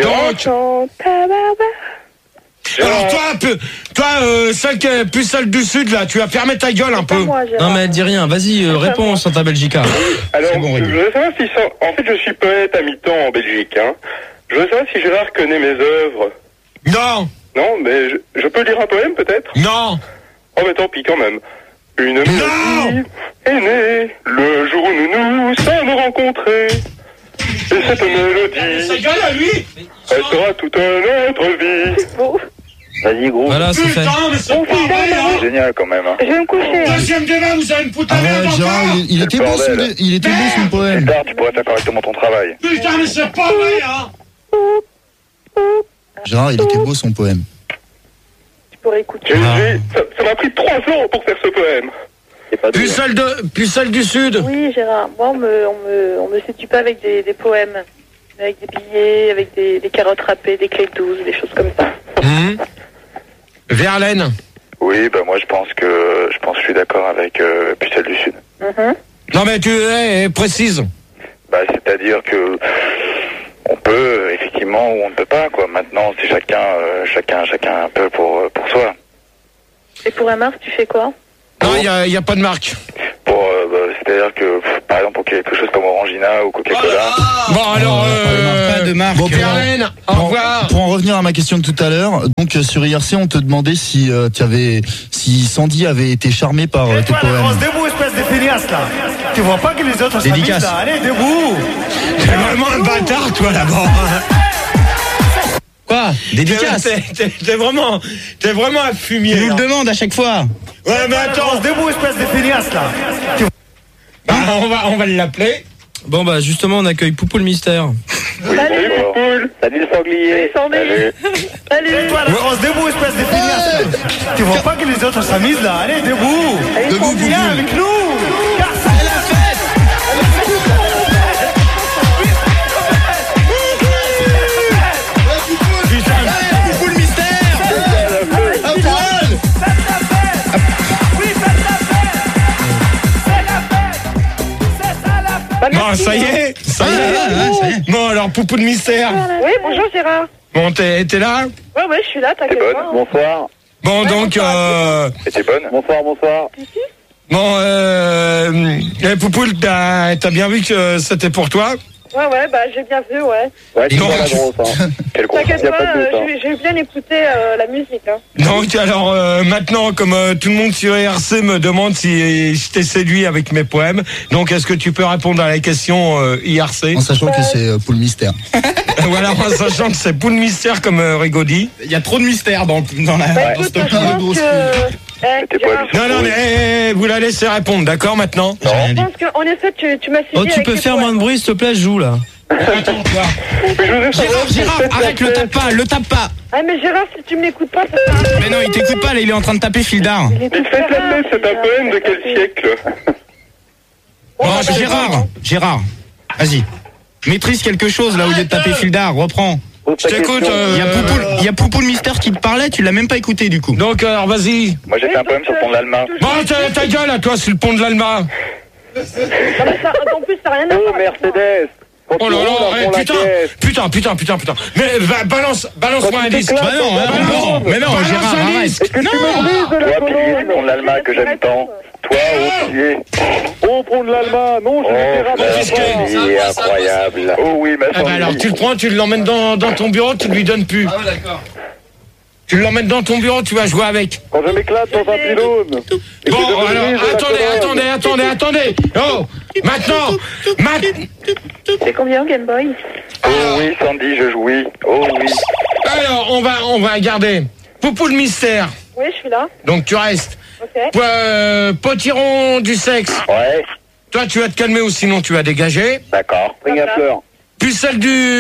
Alors toi, celle du Sud là, tu vas fermer ta gueule un peu. Non mais elle dit rien, vas-y, réponds Santa Belgica. Alors, bon, je veux savoir si ça... En fait, je suis poète à mi-temps en Belgique, hein. Je veux savoir si Gérard connaît mes œuvres. Non. Non, mais je peux lire un poème peut-être? Non. Oh mais tant pis quand même. Une mélodie est née le jour où nous nous sommes rencontrés. Et cette mélodie, Ça gueule à lui. elle sera toute notre vie. Vas-y, gros. Voilà, c'est fait. Putain, mais c'est pas vrai, hein. C'est génial quand même, hein. Je vais me coucher. Deuxième débat, vous allez me foutre la merde Gérard, encore. il était beau son poème. Gérard, tu pourrais faire correctement ton travail. Putain, mais c'est pas vrai, hein. Gérard, il était beau son poème. Tu pourrais écouter. Ça m'a pris 3 ans pour faire ce poème. Pucelle du Sud. Oui, Gérard. Moi, on me séduit pas avec des poèmes. Avec des billets, avec des carottes râpées, des clés douces, des choses comme ça. Verlaine. Oui, bah moi je pense que je suis d'accord avec Pucelle du Sud. Non mais tu précise. Bah c'est-à-dire que on peut effectivement ou on ne peut pas quoi. Maintenant c'est chacun un peu pour soi. Et pour un Mars, tu fais quoi? Non, il n'y a pas de marque. C'est-à-dire que, par exemple, pour quelque chose comme Orangina ou Coca-Cola. Bon, alors, pas de marque. Bon, Karen, au revoir. Pour en revenir à ma question de tout à l'heure, donc sur IRC, on te demandait si Sandy avait été charmé par tes poèmes. Debout, espèce de feignasse, là. Tu vois pas que les autres s'amusent, là. Allez, debout. T'es vraiment un bâtard, toi, là-bas. Quoi? Dédicace? T'es vraiment un fumier. Tu nous le demandes à chaque fois. Ouais, mais attends. Debout, espèce de feignasse, là. Bah, on va l'appeler. Bon, bah, justement, on accueille Poupou le mystère. Salut, Poupoule. Salut, le sanglier. Salut. Toi, la grosse, debout, espèce de feignasse. Tu vois pas que les autres s'amusent, là. Allez, debout. Debout, Viens avec nous. Car ça est la fête. Poupou le mystère! À poil. Bon, ça y est. Bon, alors, Poupou de mystère. Oui, bonjour Gérard. Bon, t'es là? Ouais, je suis là, t'inquiète pas. Bonsoir. Bon, donc, C'était bonne. Bonsoir. bon, Poupou, t'as bien vu que c'était pour toi? Ouais, bah j'ai bien vu, ouais. Ouais, tu Donc- vois la grosse, hein. Quel con. T'inquiète y a pas, pas de doute, hein. j'ai bien écouté la musique. Hein. Donc, alors, maintenant, comme tout le monde sur IRC me demande si je t'ai séduit avec mes poèmes, donc est-ce que tu peux répondre à la question IRC? En sachant que c'est Poule Mystère. Voilà, en sachant que c'est Poule Mystère, comme Rigaud dit. Il y a trop de mystère dans la. Bah écoute, je pense que... Gérard, Non, mais vous la laissez répondre, d'accord, maintenant? je pense qu'en effet, tu m'as suivi. Oh, tu peux faire moins de bruit, s'il te plaît, je joue là. Attends, toi. Gérard, arrête, le tape pas. Ah, mais Gérard, si tu me l'écoutes pas, ça sert à rien. Mais non, il t'écoute pas, là, il est en train de taper Fildar. Il est tout Vite fait, Gérard, c'est un poème de quel siècle? Bon, Gérard, vas-y. Maîtrise quelque chose là au lieu de taper Fildar, reprends. Je t'écoute. Il y a Poupou le mystère qui te parlait, tu l'as même pas écouté du coup. Donc, alors, vas-y. Moi, j'ai fait un poème sur le pont de l'Alma. Bon, ta gueule à toi, sur le pont de l'Alma. Non, mais ça, en plus, ça n'a rien à voir. Mercedes. Quand Oh tu là roules, là, on la putain. Mais balance-moi un disque. Bah non, mais non, Balance Gérard, un arrête. disque. Non. Toi, pilier du pont de l'Alma que j'aime tant. Toi, au pied. Au pont de l'Alma, non, je vais Il est incroyable. Oh oui, ma Ah bah alors, tu le prends, tu l'emmènes dans ton bureau, tu lui donnes plus. Ah ouais, d'accord. Tu l'emmènes dans ton bureau, tu vas jouer avec. Quand je m'éclate dans un pylône. Bon, alors, attendez. Oh, maintenant. C'est combien, Game Boy? Oh oui, Sandy, je jouis. Oh oui. Alors, on va garder. Poupou le mystère. Oui, je suis là. Donc, tu restes. Ok. Potiron du sexe. Ouais, Toi, tu vas te calmer ou sinon tu vas dégager. d'accord. Ring à fleurs. Pucelle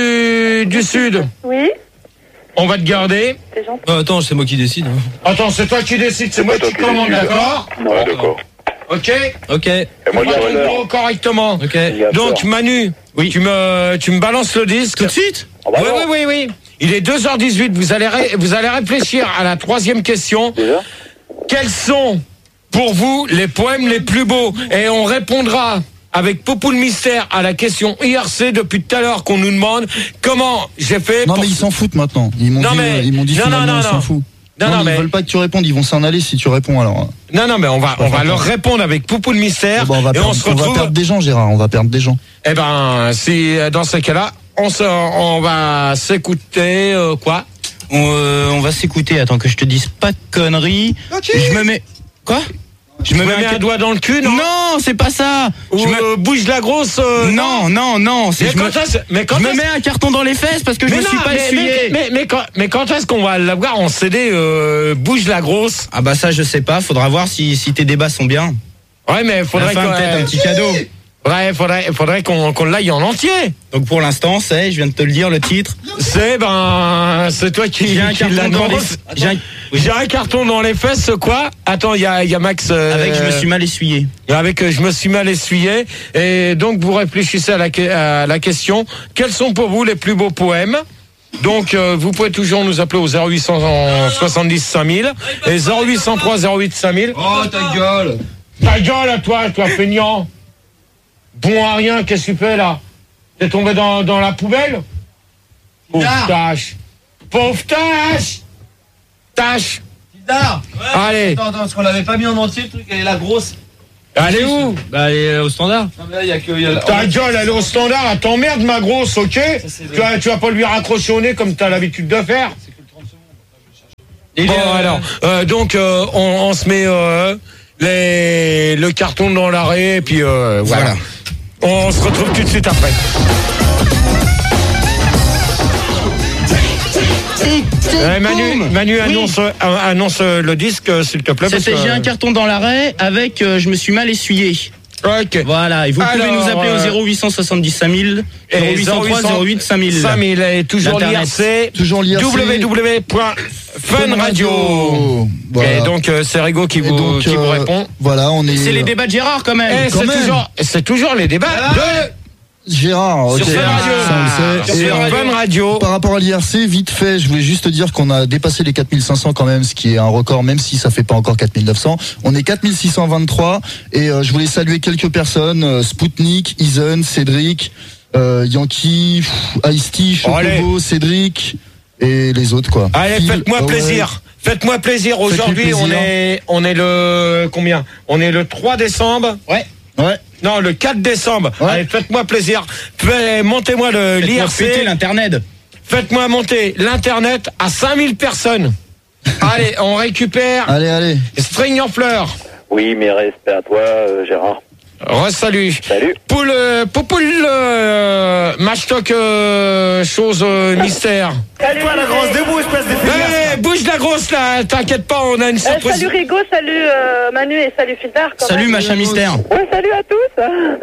du sud. Oui, On va te garder. c'est gentil. Attends, c'est moi qui décide. Attends, c'est toi qui décides, c'est moi qui commande, d'accord? Ouais, d'accord. Ok? Ok. Et moi, Tu vas je ton relève. bureau correctement. Ok. Donc, Manu, Oui. tu me balances le disque. Tout de suite? Oui. Il est 2h18. Vous allez réfléchir à la troisième question. Déjà? Quels sont, pour vous, les poèmes les plus beaux? Et on répondra avec Poupou le mystère à la question IRC depuis tout à l'heure qu'on nous demande comment j'ai fait. Non, pour- mais ils s'en foutent maintenant. Ils m'ont dit non, finalement, non, ils s'en non. foutent. Non, ils mais veulent pas que tu répondes, ils vont s'en aller si tu réponds alors. non, mais on va leur répondre avec Poupou le mystère. Bon, on va et on se perdre retrouve. des gens, Gérard, on va perdre des gens. Eh ben, si dans ces cas-là, on va s'écouter quoi? On va s'écouter, attends que je te dise pas de conneries. Je me mets... Quoi? Je me mets un doigt dans le cul, non? Non, c'est pas ça. Ou bouge la grosse. Non. Mais quand je me mets un carton dans les fesses parce que je me suis pas essuyé. Mais quand est-ce qu'on va l'avoir en CD bouge la grosse? Ah bah ça je sais pas, faudra voir si tes débats sont bien. Ouais, mais faudrait peut-être un petit cadeau. Ouais, faudrait qu'on l'aille en entier. Donc pour l'instant, je viens de te le dire, le titre. C'est toi qui J'ai un carton dans les J'ai un carton dans les fesses, quoi? Attends, il y a Max. Avec je me suis mal essuyé. Avec je me suis mal essuyé. Et donc vous réfléchissez à la question. Quels sont pour vous les plus beaux poèmes? Donc vous pouvez toujours nous appeler au 0870 5000 et 0803 08 5000. Oh ta gueule. Ta gueule à toi feignant. Bon à rien, qu'est-ce que tu fais là? T'es tombé dans la poubelle? Pauvre tâche. Fildar. Allez. Attends, parce qu'on l'avait pas mis en entier, le truc, elle est la grosse. Elle est où? Bah, elle est au standard. Non, mais là, il y a que. Ta gueule, elle est au standard, elle t'emmerde, ma grosse, ok? Tu vas pas lui raccrocher au nez comme t'as l'habitude de faire. Bon, alors, donc, on se met le carton dans l'arrêt, et puis voilà. On se retrouve tout de suite après. Manu annonce le disque, s'il te plaît. C'était J'ai un carton dans l'arrêt avec Je me suis mal essuyé. Ok. Voilà, et vous pouvez nous appeler au 0870 5000, 0803 08 5000. 5000 et toujours l'IRC, www.funradio. Voilà. Et donc c'est Rigo qui vous répond. Voilà, on est. C'est les débats de Gérard quand même. C'est toujours les débats de Gérard, ok. Sur Fun Radio. Par rapport à l'IRC, vite fait, je voulais juste te dire qu'on a dépassé les 4500 quand même, ce qui est un record, même si ça fait pas encore 4900. On est 4623 et je voulais saluer quelques personnes, Spoutnik, Isen, Cédric, Yankee, Ice-T, Chocobo, Cédric et les autres quoi. Allez, faites-moi plaisir. Faites-moi plaisir. Aujourd'hui, on est le combien? On est le 3 décembre. Ouais. Non, le 4 décembre. Ouais. Allez, faites-moi plaisir. Montez-moi l'IRC. Faites-moi l'internet. Faites-moi monter l'internet à 5000 personnes. Allez, on récupère. Allez. String en fleurs. Oui, mes respects à toi, Gérard. Salut. Salut. Poupoule, match-talk, chose mystère. Salut la grosse, debout, espèce de Eh, bouge la grosse là, t'inquiète pas, on a une surprise. Salut Rigo, salut Manu et salut Fildar. Salut machin mystère. Ouais, salut à tous.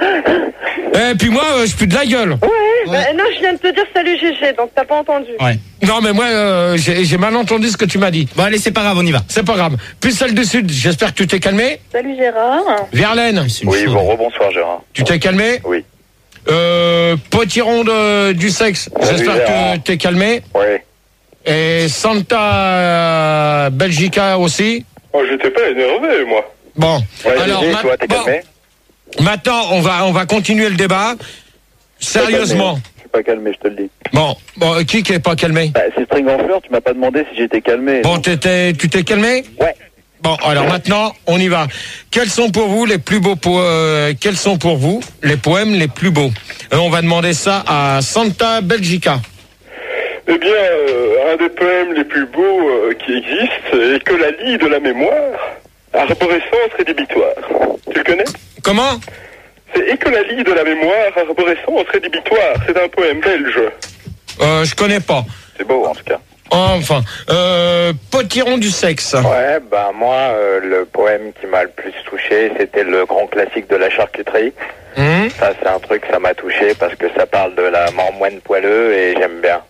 Et puis moi, je pue de la gueule. Ouais. Non, je viens de te dire salut GG, donc t'as pas entendu. Ouais. Non mais moi, j'ai mal entendu ce que tu m'as dit. Bon allez, c'est pas grave, on y va. C'est pas grave. Puis celle du Sud, j'espère que tu t'es calmé. Salut Gérard. Verlaine. Oui, bonsoir Gérard. Tu t'es calmé? Oui. Potiron du sexe, j'espère que t'es calmé. Oui. Et Santa Belgica aussi. Oh, j'étais pas énervé, moi. Bon, ouais, alors toi, t'es calmé. Maintenant, on va continuer le débat. Sérieusement. Je suis pas calmé, je te le dis. Bon, qui est pas calmé? C'est String en fleurs, tu m'as pas demandé si j'étais calmé. Bon, tu t'es calmé? Ouais. Bon, alors maintenant, on y va. Quels sont pour vous les plus beaux quels sont pour vous les poèmes les plus beaux? On va demander ça à Santa Belgica. Eh bien, un des poèmes les plus beaux qui existent est Que la lie de la mémoire, arborescence rédhibitoire. Tu le connais? Comment? C'est Et que la lie de la mémoire, arborescence rédhibitoire. C'est un poème belge. Je connais pas. C'est beau en tout cas. Enfin, Potiron du sexe. Ouais, moi, le poème qui m'a le plus touché, c'était le grand classique de la charcuterie. Ça, c'est un truc, ça m'a touché parce que ça parle de la marmoine poileuse et j'aime bien.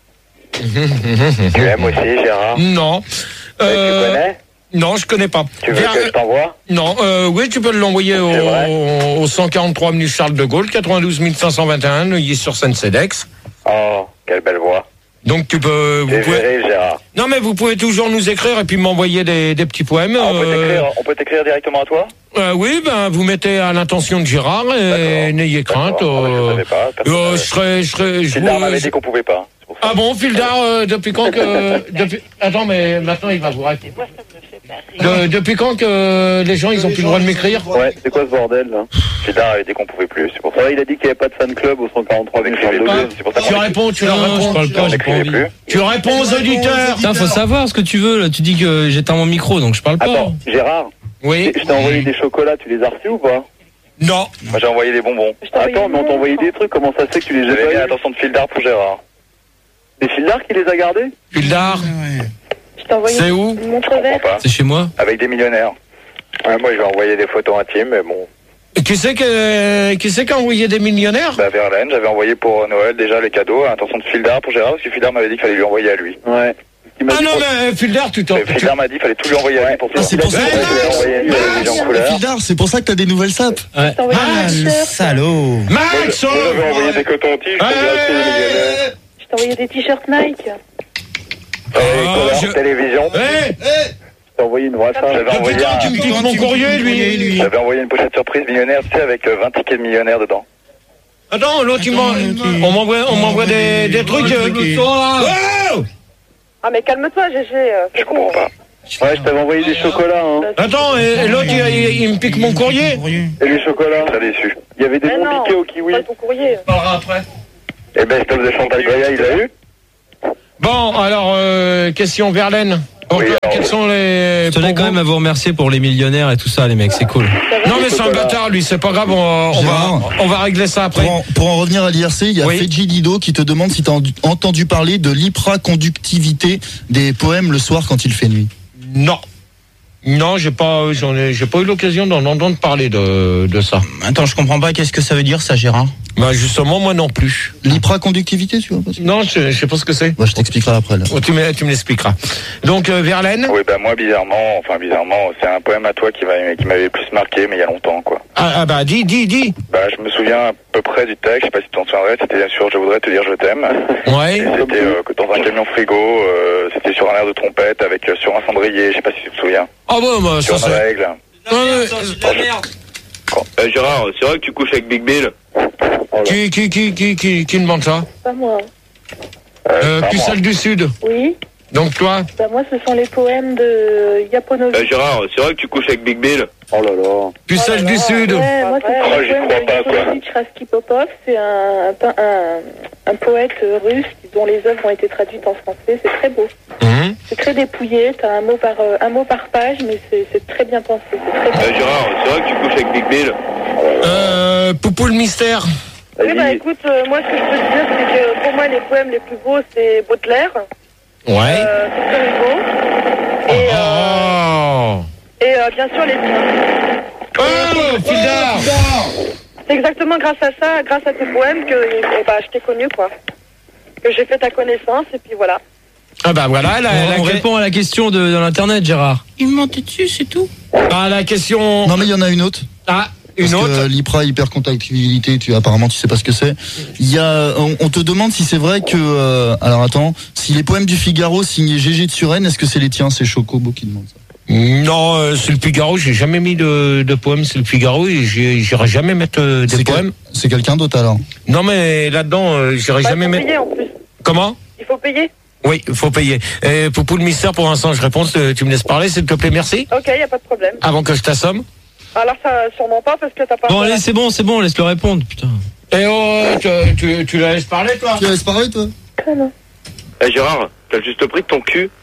Tu aimes aussi, Gérard? Non. Tu connais? Non, je connais pas. Tu veux que je t'envoie? Non, oui, tu peux l'envoyer au 143 avenue Charles de Gaulle, 92 521, Neuilly-sur-Seine-Cedex. Oh, quelle belle voix. Donc tu peux... Gérard. Non, mais vous pouvez toujours nous écrire et puis m'envoyer des petits poèmes. On peut t'écrire directement à toi? Oui, vous mettez à l'intention de Gérard et n'ayez crainte. Je savais pas. Je serai... Fildar m'avait dit qu'on pouvait pas. Ah bon, Fildar, depuis quand que... Attends, mais maintenant il va vous raconter. Depuis quand que les gens ils ont plus le droit de m'écrire? Ouais, c'est quoi ce bordel là? Fildar avait dit qu'on pouvait plus, c'est pour ça. Il a dit qu'il n'y avait pas de fan club au 143 avec c'est pour ça. Tu réponds, tu leur réponds. Je parle pas, j'ai pas envie. Tu réponds aux auditeurs. Putain, faut savoir ce que tu veux là. Tu dis que j'éteins mon micro, donc je parle pas. Attends, Gérard. Oui. Je t'ai envoyé des chocolats, tu les as reçus ou pas? Non. Moi j'ai envoyé des bonbons. Attends, mais on t'a envoyé des trucs, comment ça se fait que tu les as pas eu? Attention de Fildar pour Gérard. C'est Fildar qui les a gardés? Fildar. C'est où? C'est chez moi. Avec des millionnaires. Ouais, moi, je vais envoyer des photos intimes, mais bon. Qui c'est qui a envoyé des millionnaires? Verlaine, j'avais envoyé pour Noël déjà les cadeaux à l'intention de Fildar pour Gérard, parce que Fildar m'avait dit qu'il fallait lui envoyer à lui. Ouais. Ah non, mais Fildar, Fildar m'a dit qu'il fallait tout lui envoyer à lui pour toi. C'est pour ça Fildar, c'est pour ça que t'as des nouvelles sapes. Ouais. Salaud. Max! J'avais envoyé des cotons-tiges pour des millionnaires. Je t'ai envoyé des t-shirts Nike. Télévision. J'ai envoyé une voix, ça. J'avais envoyé tu me piques mon courrier, lui. J'avais envoyé une pochette surprise millionnaire, tu sais, avec 20 tickets de millionnaire dedans. Attends, l'autre, on m'envoie des trucs. Ah, mais calme-toi, GG. Je comprends pas. Ouais, je t'avais envoyé des chocolats, hein. Attends, et l'autre, il me pique mon courrier. Et les chocolats? T'as déçu. Il y avait des bons piquets au kiwi. Pas ton courrier. On parlera après. Et Best of de Chantal Goya, il l'a eu? Bon, alors, question Verlaine. Donc, quels sont les... Je tenais quand même à vous remercier pour les millionnaires et tout ça, les mecs, c'est cool. Non, mais c'est un bâtard, lui, c'est pas grave, on va régler ça après. Pour en revenir à l'IRC, il y a Feji Dido qui te demande si tu as entendu parler de l'hypraconductivité des poèmes le soir quand il fait nuit. Non. Non, j'ai pas eu l'occasion d'en entendre parler de ça. Attends, je comprends pas, qu'est-ce que ça veut dire ça, Gérard? Bah justement, moi non plus. L'hypraconductivité, tu vois pas? Non, je sais pas ce que c'est. Bah, je t'expliquerai après là. Tu me l'expliqueras. Donc Verlaine. Oui, bah moi bizarrement, c'est un poème à toi qui m'avait plus marqué, mais il y a longtemps quoi. Ah bah dis. Bah je me souviens à peu près du texte, je sais pas si tu t'en souviendrais, c'était bien sûr Je voudrais te dire je t'aime. Ouais. Et c'était dans un camion frigo, c'était sur un air de trompette avec sur un cendrier, je sais pas si tu te souviens. Ah bah ça c'est une règle. Gérard, c'est vrai que tu couches avec Big Bill? Qui demande ça? Pas moi. Pucelle du Sud. Oui. Donc toi? Bah moi, ce sont les poèmes de Yaponovic. Gérard, c'est vrai que tu couches avec Big Bill? Oh là là. Pucelle du Sud. Ouais, moi, c'est les poèmes de Yaponovic Raskipopov. C'est un poète russe dont les œuvres ont été traduites en français. C'est très beau. C'est très dépouillé. T'as un mot par page, mais c'est très bien pensé. C'est très Gérard, c'est vrai que tu couches avec Big Bill? Poupou le mystère. Oui, bah écoute, moi ce que je peux te dire, c'est que pour moi les poèmes les plus beaux, c'est Baudelaire. Ouais. Victor Hugo. Et bien sûr les tiens. Oh, Fildar. C'est exactement grâce à ça, grâce à tes poèmes que je t'ai connu, quoi. Que j'ai fait ta connaissance, et puis voilà. Ah bah voilà, on répond à la question de l'internet, Gérard. Il me monte dessus, c'est tout. Ah, la question... Non mais il y en a une autre. Ah, une autre. Que l'hypra hyperconductivité, apparemment tu sais pas ce que c'est. Il y a, on te demande si c'est vrai que, alors attends, si les poèmes du Figaro signés GG de Suresnes, est-ce que c'est les tiens? C'est Chocobo qui demande ça. Non, c'est le Figaro, j'ai jamais mis de poèmes, c'est le Figaro, et j'irai jamais mettre des poèmes. C'est quelqu'un d'autre alors? Non mais là-dedans, j'irai jamais mettre... Il faut payer en plus. Comment? Il faut payer. Oui, il faut payer. Poupou le mystère, pour l'instant, je réponds, tu me laisses parler, s'il te plaît, merci. Ok, y a pas de problème. Avant que je t'assomme. Alors ça, sûrement pas, parce que t'as pas... Bon allez, c'est bon, laisse-le répondre, putain. Eh oh, tu la laisses parler, toi? Tu la laisses parler, toi? Non. Gérard, t'as le juste prix de ton cul?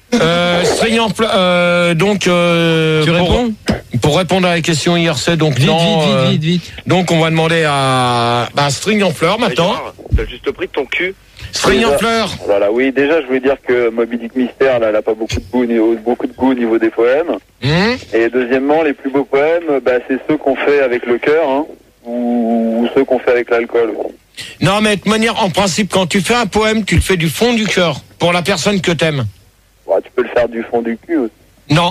Donc tu réponds? Pour répondre à la question IRC, donc vite. Donc on va demander à String en fleurs maintenant. Gérard, t'as le juste prix de ton cul? String en fleurs. Voilà, oui, déjà je voulais dire que Moby Dick Mystère, là, elle a pas beaucoup de goût au niveau des poèmes. Et deuxièmement, les plus beaux poèmes, c'est ceux qu'on fait avec le cœur, hein, ou ceux qu'on fait avec l'alcool. Non, mais de manière, en principe, quand tu fais un poème, tu le fais du fond du cœur, pour la personne que t'aimes. Ouais, tu peux le faire du fond du cul aussi. Non.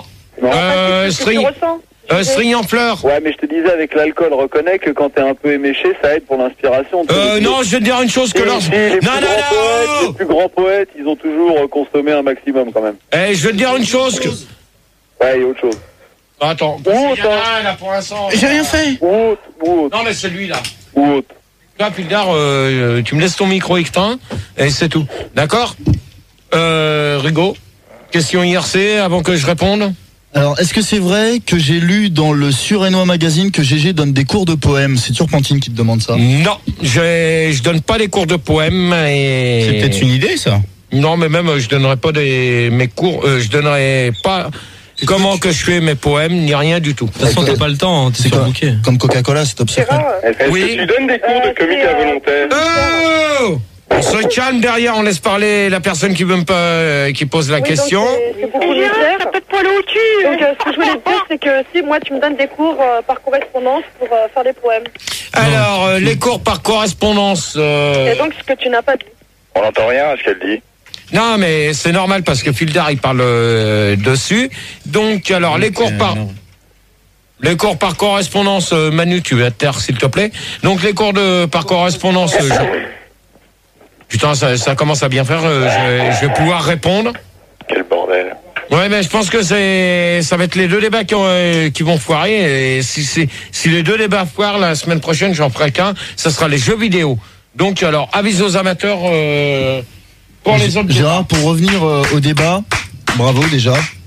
String en fleurs. Ouais, mais je te disais, avec l'alcool, reconnais que quand t'es un peu éméché, ça aide pour l'inspiration. Non, je vais te dire une chose que les plus grands poètes, ils ont toujours consommé un maximum quand même. Je vais te dire une chose que... Ouais, il y a autre chose. Attends, là pour l'instant. J'ai rien fait. Ou autre. Non, mais celui-là. Ou autre. Là, Pildar, tu me laisses ton micro éteint, et c'est tout. D'accord? Rigaud, question IRC, avant que je réponde. Alors, est-ce que c'est vrai que j'ai lu dans le Suresnois magazine que GG donne des cours de poèmes? C'est Turpentine qui te demande ça. Non, je donne pas des cours de poèmes et... C'est peut-être une idée, ça. Non, mais même, je donnerai pas mes cours, je donnerai pas comment que je fais mes poèmes, ni rien du tout. De toute façon, t'as pas le temps, t'es sur bouquet. Comme Coca-Cola, c'est top secret. Est-ce que tu donnes des cours de comique à volontaire? Oh! On se calme derrière, on laisse parler la personne qui qui pose la question. C'est beaucoup de faire. T'as peut-être poil au cul. Donc, ce que je voulais te dire, c'est que si moi, tu me donnes des cours par correspondance pour faire des poèmes. Alors, les cours par correspondance... Et donc, ce que tu n'as pas dit. On n'entend rien à ce qu'elle dit. Non, mais c'est normal parce que Fildar, il parle dessus. Donc, alors, les cours par correspondance, Manu, tu vas te taire, s'il te plaît. Donc, les cours par correspondance... Putain, ça commence à bien faire. Je vais pouvoir répondre. Quel bordel. Ouais, mais je pense que ça va être les deux débats qui vont foirer. Et si les deux débats foirent, la semaine prochaine, j'en ferai qu'un. Ça sera les jeux vidéo. Donc, alors, avis aux amateurs pour les autres. Gérard, pour revenir au débat, bravo déjà.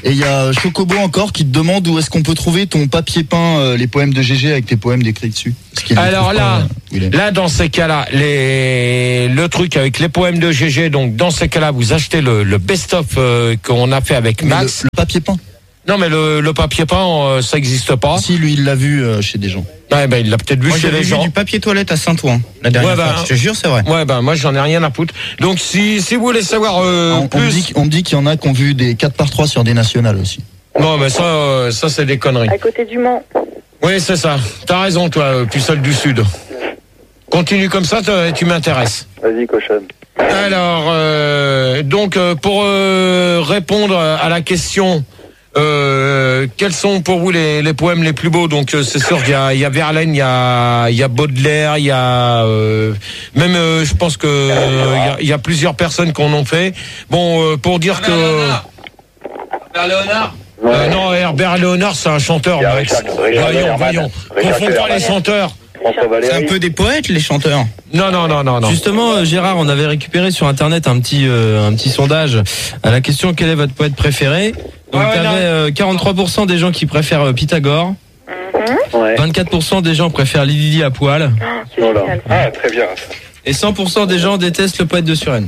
Et il y a Chocobo encore qui te demande où est-ce qu'on peut trouver ton papier peint, les poèmes de GG avec tes poèmes décrits dessus. Alors là, dans ces cas-là, le truc avec les poèmes de GG, donc dans ces cas-là, vous achetez le best-of qu'on a fait avec Max. Le papier peint. Non, mais le papier peint, ça n'existe pas. Si, lui, il l'a vu chez des gens. Ouais, ben, il l'a peut-être vu chez les gens. Moi, du papier toilette à Saint-Ouen, la dernière fois. Je te jure, c'est vrai. Ouais, ben, moi, j'en ai rien à foutre. Donc, si vous voulez savoir plus... On me dit qu'il y en a qui ont vu des 4x3 sur des nationales aussi. Non, mais ça c'est des conneries. À côté du Mans. Oui, c'est ça. T'as raison, toi, pucelle du Sud. Continue comme ça, tu m'intéresses. Vas-y, cochonne. Alors, donc, pour répondre à la question... quels sont pour vous les poèmes les plus beaux? Donc c'est sûr qu'il y a Verlaine, il y a Baudelaire, il y a même je pense que il y a plusieurs personnes qui en ont fait. Bon, pour dire que Herbert Léonard. Non, Herbert Léonard, c'est un chanteur. Voyons. Confond pas les chanteurs. C'est un peu des poètes, les chanteurs. Non. Justement, Gérard, on avait récupéré sur Internet un petit sondage à la question quel est votre poète préféré. Donc t'avais 43% des gens qui préfèrent Pythagore. 24% des gens préfèrent Lydie à poil. Ah, très bien. Et 100% des gens détestent le poète de Suresnes.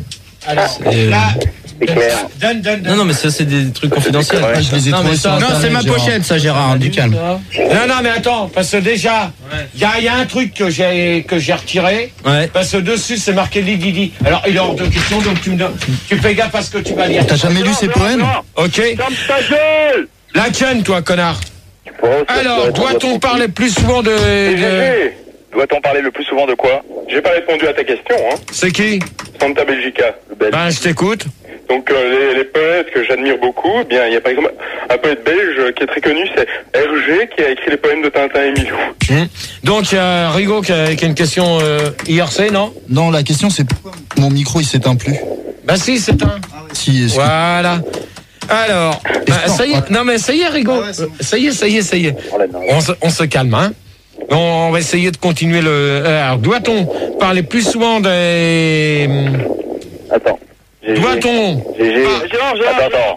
C'est clair. Non, mais ça, c'est des trucs confidentiels. Je les ai trouvés sur Internet, c'est ma pochette, ça, Gérard, du calme. Non, mais attends, parce que déjà, il y a un truc que j'ai retiré, parce que dessus, c'est marqué Lydie. Alors, il est hors de question, donc tu fais gaffe à ce que tu vas lire. T'as jamais lu ses poèmes? Ok. Ferme ta gueule! La tienne, toi, connard. Alors, doit-on parler plus souvent de... Doit-on parler le plus souvent de quoi? J'ai pas répondu à ta question, hein. C'est qui? Santa Belgica, le belge. Ben, je t'écoute. Donc les poètes que j'admire beaucoup, eh bien il y a par exemple un poète belge qui est très connu, c'est Hergé qui a écrit les poèmes de Tintin et Milou. Donc il y a Rigaud qui a une question IRC, non? Non, la question c'est pourquoi mon micro il s'éteint plus. Bah si, c'est un. Si, voilà. Alors, ça y est. Non mais ça y est, Rigaud. Ça y est. On se calme, hein. On va essayer de continuer alors, doit-on parler plus souvent des... Attends. Doit-on... Gérard. Attends.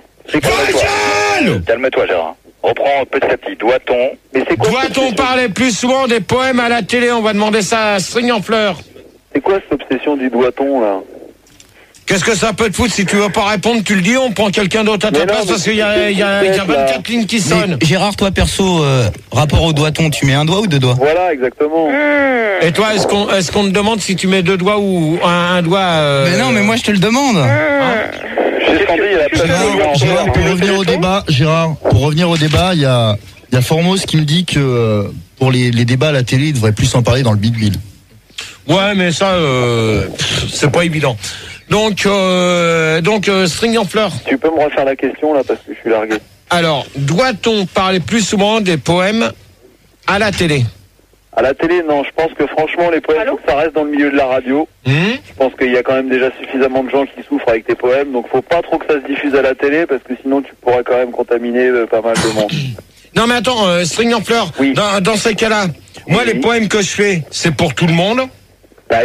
Calme-toi, Gérard. Reprends petit à petit. Doit-on... Mais c'est quoi? Doit-on parler plus souvent des poèmes à la télé? On va demander ça à String en fleurs. C'est quoi cette obsession du doit-on, là? Qu'est-ce que ça peut te foutre? Si tu veux pas répondre, tu le dis, on prend quelqu'un d'autre à ta place parce qu'il y a 24 lignes qui sonnent. Gérard, toi perso, rapport au doigt-on, tu mets un doigt ou deux doigts? Voilà, exactement. Et toi, est-ce qu'on te demande si tu mets deux doigts ou un doigt Mais non, mais moi je te le demande. Gérard, pour revenir au débat, il y a Formos qui me dit que pour les débats à la télé, il devrait plus en parler dans le Big Bill. Ouais, mais ça, c'est pas évident. Donc String en fleurs. Tu peux me refaire la question là parce que je suis largué. Alors, doit-on parler plus souvent des poèmes à la télé? À la télé, non. Je pense que franchement, les poèmes, faut que ça reste dans le milieu de la radio. Je pense qu'il y a quand même déjà suffisamment de gens qui souffrent avec tes poèmes, donc faut pas trop que ça se diffuse à la télé parce que sinon tu pourras quand même contaminer pas mal de monde. Non mais attends, String en fleurs. Oui. Dans ces cas-là, moi les poèmes que je fais, c'est pour tout le monde. Bah,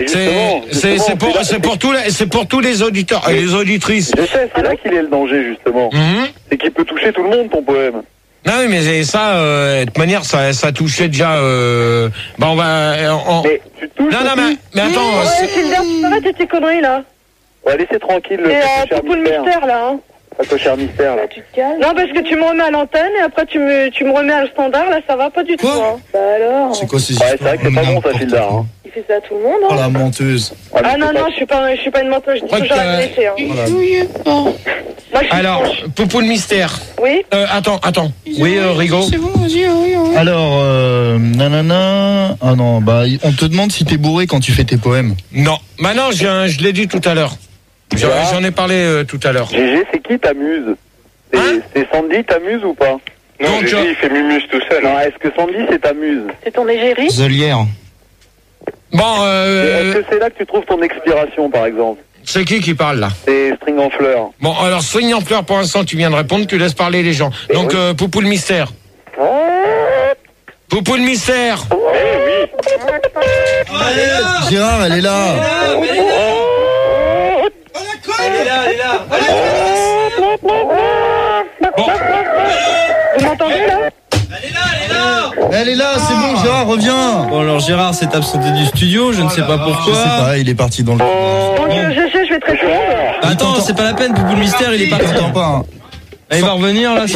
c'est pour tous les auditeurs et les auditrices. Je sais, c'est là qu'il est le danger justement. C'est qu'il peut toucher tout le monde ton poème. Non mais ça, de toute manière, ça touchait déjà. On va. Mais tu touches. Non mais attends. Arrête tes conneries là. On va laisser tranquille le Popo le mystère là. Hein. Pas cher mystère là. Tu te calmes. Non parce que tu me remets à l'antenne et après tu me remets à le standard là, ça va pas du tout. Hein. Bah alors. C'est quoi ces histoires? C'est vrai que c'est pas bon ça, Gildard. Hein. Il fait ça à tout le monde. Hein. Oh la menteuse. Ah non, je suis pas une menteuse, je dis toujours la vérité. Hein. Alors, Popo le mystère. Oui. Attends. Oui, Rigaud. C'est bon, vas-y, oui. Alors, nanana. Ah non, bah, on te demande si t'es bourré quand tu fais tes poèmes. Non. Bah non, je l'ai dit tout à l'heure. J'en ai parlé tout à l'heure. GG, c'est qui t'amuse? C'est Sandy t'amuse ou pas? Non, GG, il fait mumuse tout seul. Non, est-ce que Sandy, c'est t'amuse? C'est ton égérie? Zolière. Bon, est-ce que c'est là que tu trouves ton expiration, par exemple? C'est qui parle là? C'est String en fleurs. Bon, alors String en fleurs, pour l'instant, tu viens de répondre, tu laisses parler les gens. Donc, Poupou le mystère. Poupou le mystère. Gérard, elle est là. Elle est là. Vous m'entendez là? Elle est là, c'est bon, Gérard, reviens. Bon, alors Gérard s'est absenté du studio, je ne sais pas pourquoi. Je sais pas, il est parti dans le... Donc je vais te répondre. Attends, c'est pas la peine, Poupou le mystère, il est parti. T'entends pas, hein. Il va revenir là.